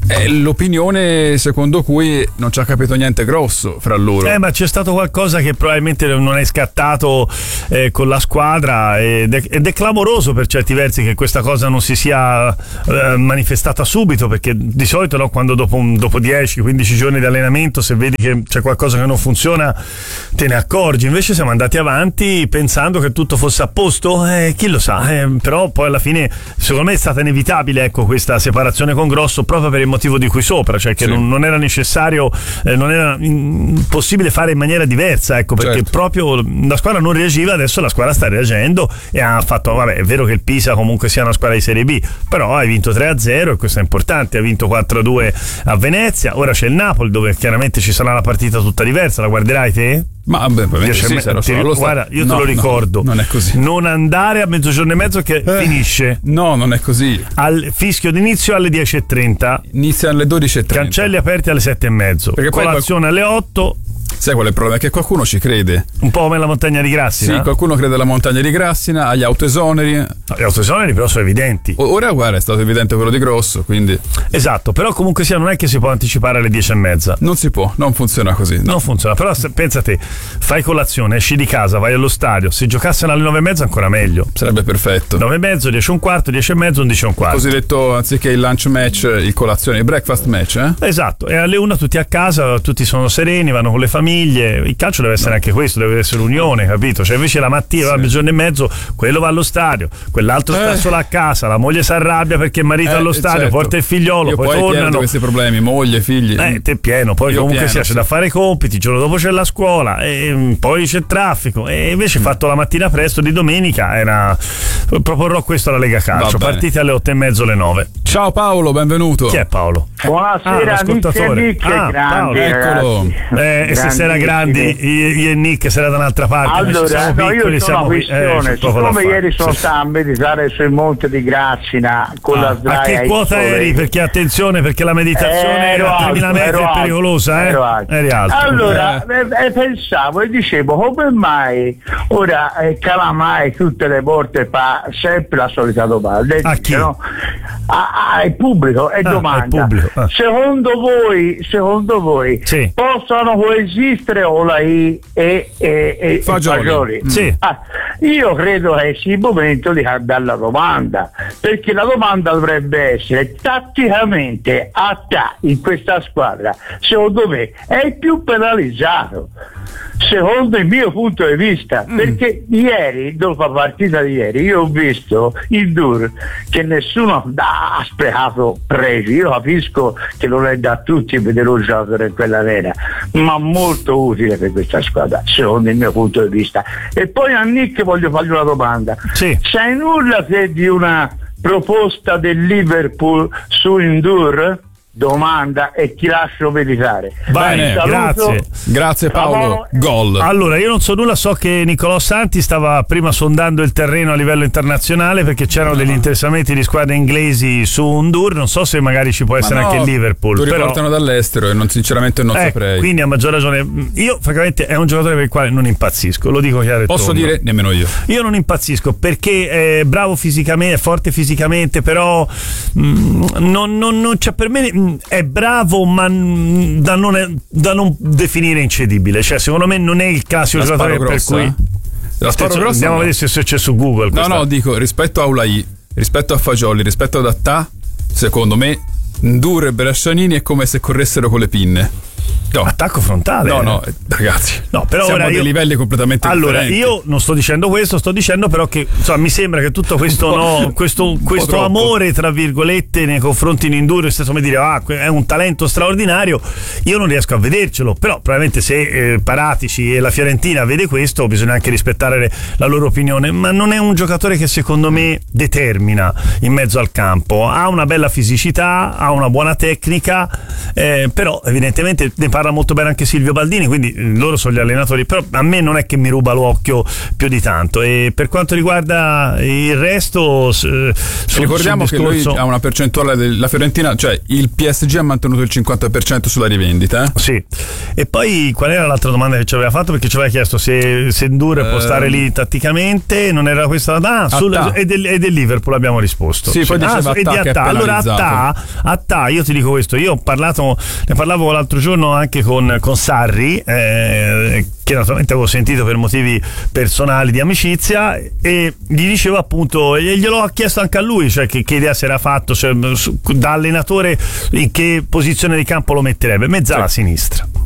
l'opinione secondo cui non ci ha capito niente grosso fra loro. Ma c'è stato qualcosa che probabilmente non è scattato con la squadra ed è clamoroso per certi versi che questa cosa non si sia manifestata subito, perché di solito quando dopo 10-15 giorni di allenamento, se vedi che c'è qualcosa che non funziona te ne accorgi. Invece siamo andati avanti pensando che tutto fosse a posto, chi lo sa, però poi alla fine secondo me è stata inevitabile questa separazione con Grosso, proprio per il motivo di cui sopra, cioè che non era necessario, non era possibile fare in maniera diversa, perché proprio la squadra non reagiva. Adesso la squadra sta reagendo e ha fatto, è vero che il Pisa comunque sia una squadra di Serie B, però hai vinto 3-0 e questo è importante, ha vinto 4-2 a Venezia, ora c'è il Napoli dove chiaramente ci sarà la partita tutta diversa. La guarderai te? Ma guarda, io te lo ricordo, non è così. Non andare a mezzogiorno e mezzo che finisce. No, non è così. Al fischio d'inizio alle 10:30. Inizia alle 12:30. Cancelli aperti alle 7:30. Perché colazione alle 8. Sai qual è il problema? È che qualcuno ci crede. Un po' come la montagna di Grassina. Sì, qualcuno crede alla montagna di Grassina, agli autoesoneri. Gli autoesoneri però sono evidenti. Ora guarda, è stato evidente quello di Grosso, quindi. Esatto, però comunque sia non è che si può anticipare alle 10:30. Non si può, non funziona così. Non funziona, però pensa te, fai colazione, esci di casa, vai allo stadio, se giocassero alle 9:30 ancora meglio. Sarebbe perfetto. 9:30, 10:15, 10:30, 11:15. Cosiddetto, anziché il lunch match, il colazione, il breakfast match, Esatto, e alle 1 tutti a casa, tutti sono sereni, vanno con le famiglie. Il calcio deve essere anche questo, deve essere unione, capito? Cioè invece la mattina a mezzogiorno e mezzo quello va allo stadio, quell'altro sta solo a casa, la moglie si arrabbia perché il marito è allo stadio, porta il figliolo, poi tornano questi problemi, moglie, figli. Te pieno, poi comunque c'è da fare i compiti, il giorno dopo c'è la scuola e poi c'è il traffico, e invece fatto la mattina presto di domenica proporrò questo alla Lega Calcio, partite alle 8:30, alle 9. Ciao Paolo, benvenuto. Chi è Paolo? Buonasera, l'ascoltatore. Paolo, eccolo. E se era grandi io e Nick se era da un'altra parte. Allora, io ho una questione, siccome ieri sono stato a meditare sul monte di Grassina con la sdraia. A che quota eri? Perché attenzione, perché la meditazione era 3000 metri è pericolosa, eri alto. Allora, pensavo e dicevo, come mai ora calamai tutte le volte fa sempre la solita domanda? A chi? No? Al pubblico e domanda. Secondo voi sì, possono coesistere Olai e Fagioli? Sì. Io credo che sia il momento di cambiare la domanda, perché la domanda dovrebbe essere: tatticamente in questa squadra secondo me è il più penalizzato, secondo il mio punto di vista, perché ieri, dopo la partita di ieri, io ho visto il Dur che nessuno ha sprecato pregi. Io capisco che non è da tutti vedere un giocatore in quella arena, ma molto utile per questa squadra, secondo il mio punto di vista. E poi a Nick voglio fargli una domanda. Sì. Sai nulla te di una proposta del Liverpool su Indur? Domanda, e ti lascio meditare. Bene, grazie Paolo. Gol. Allora, io non so nulla, so che Nicolò Santi stava prima sondando il terreno a livello internazionale perché c'erano degli interessamenti di squadre inglesi su Undur, non so se magari ci può essere anche il Liverpool. Lo riportano dall'estero e sinceramente non saprei. Quindi a maggior ragione, io francamente è un giocatore per il quale non impazzisco, lo dico chiaro e posso tondo. dire nemmeno io. Io non impazzisco perché è bravo fisicamente, è forte fisicamente, però non c'è per me. È bravo, ma da non definire incedibile. Cioè, secondo me non è il classico giocatore per cui. Andiamo a vedere se c'è su Google. No, dico rispetto a Ulai, rispetto a Fagioli, rispetto ad Attà, secondo me Ndour e Brascianini è come se corressero con le pinne. No. Attacco frontale. No, ragazzi. No, però siamo a dei livelli completamente differenti. Io non sto dicendo questo, sto dicendo però che mi sembra che tutto questo questo amore tra virgolette nei confronti di Ndour, come dire, è un talento straordinario, io non riesco a vedercelo, però probabilmente se Paratici e la Fiorentina vede questo bisogna anche rispettare la loro opinione, ma non è un giocatore che secondo me determina in mezzo al campo. Ha una bella fisicità, ha una buona tecnica, però evidentemente ne parla molto bene anche Silvio Baldini, quindi loro sono gli allenatori, però a me non è che mi ruba l'occhio più di tanto. E per quanto riguarda il resto, ricordiamo che lui ha una percentuale della Fiorentina, cioè il PSG ha mantenuto il 50% sulla rivendita. Sì. E poi qual era l'altra domanda che ci aveva fatto? Perché ci aveva chiesto se Ndour può stare lì tatticticamente, non era questa la e del Liverpool abbiamo risposto. Sì, poi diceva e di Attà. Allora Attà, io ti dico questo, io ne parlavo l'altro giorno anche con Sarri, che naturalmente avevo sentito per motivi personali di amicizia, e gli dicevo appunto, e gliel'ho chiesto anche a lui, cioè che idea si era fatto, cioè, da allenatore in che posizione di campo lo metterebbe? Mezzala a sinistra.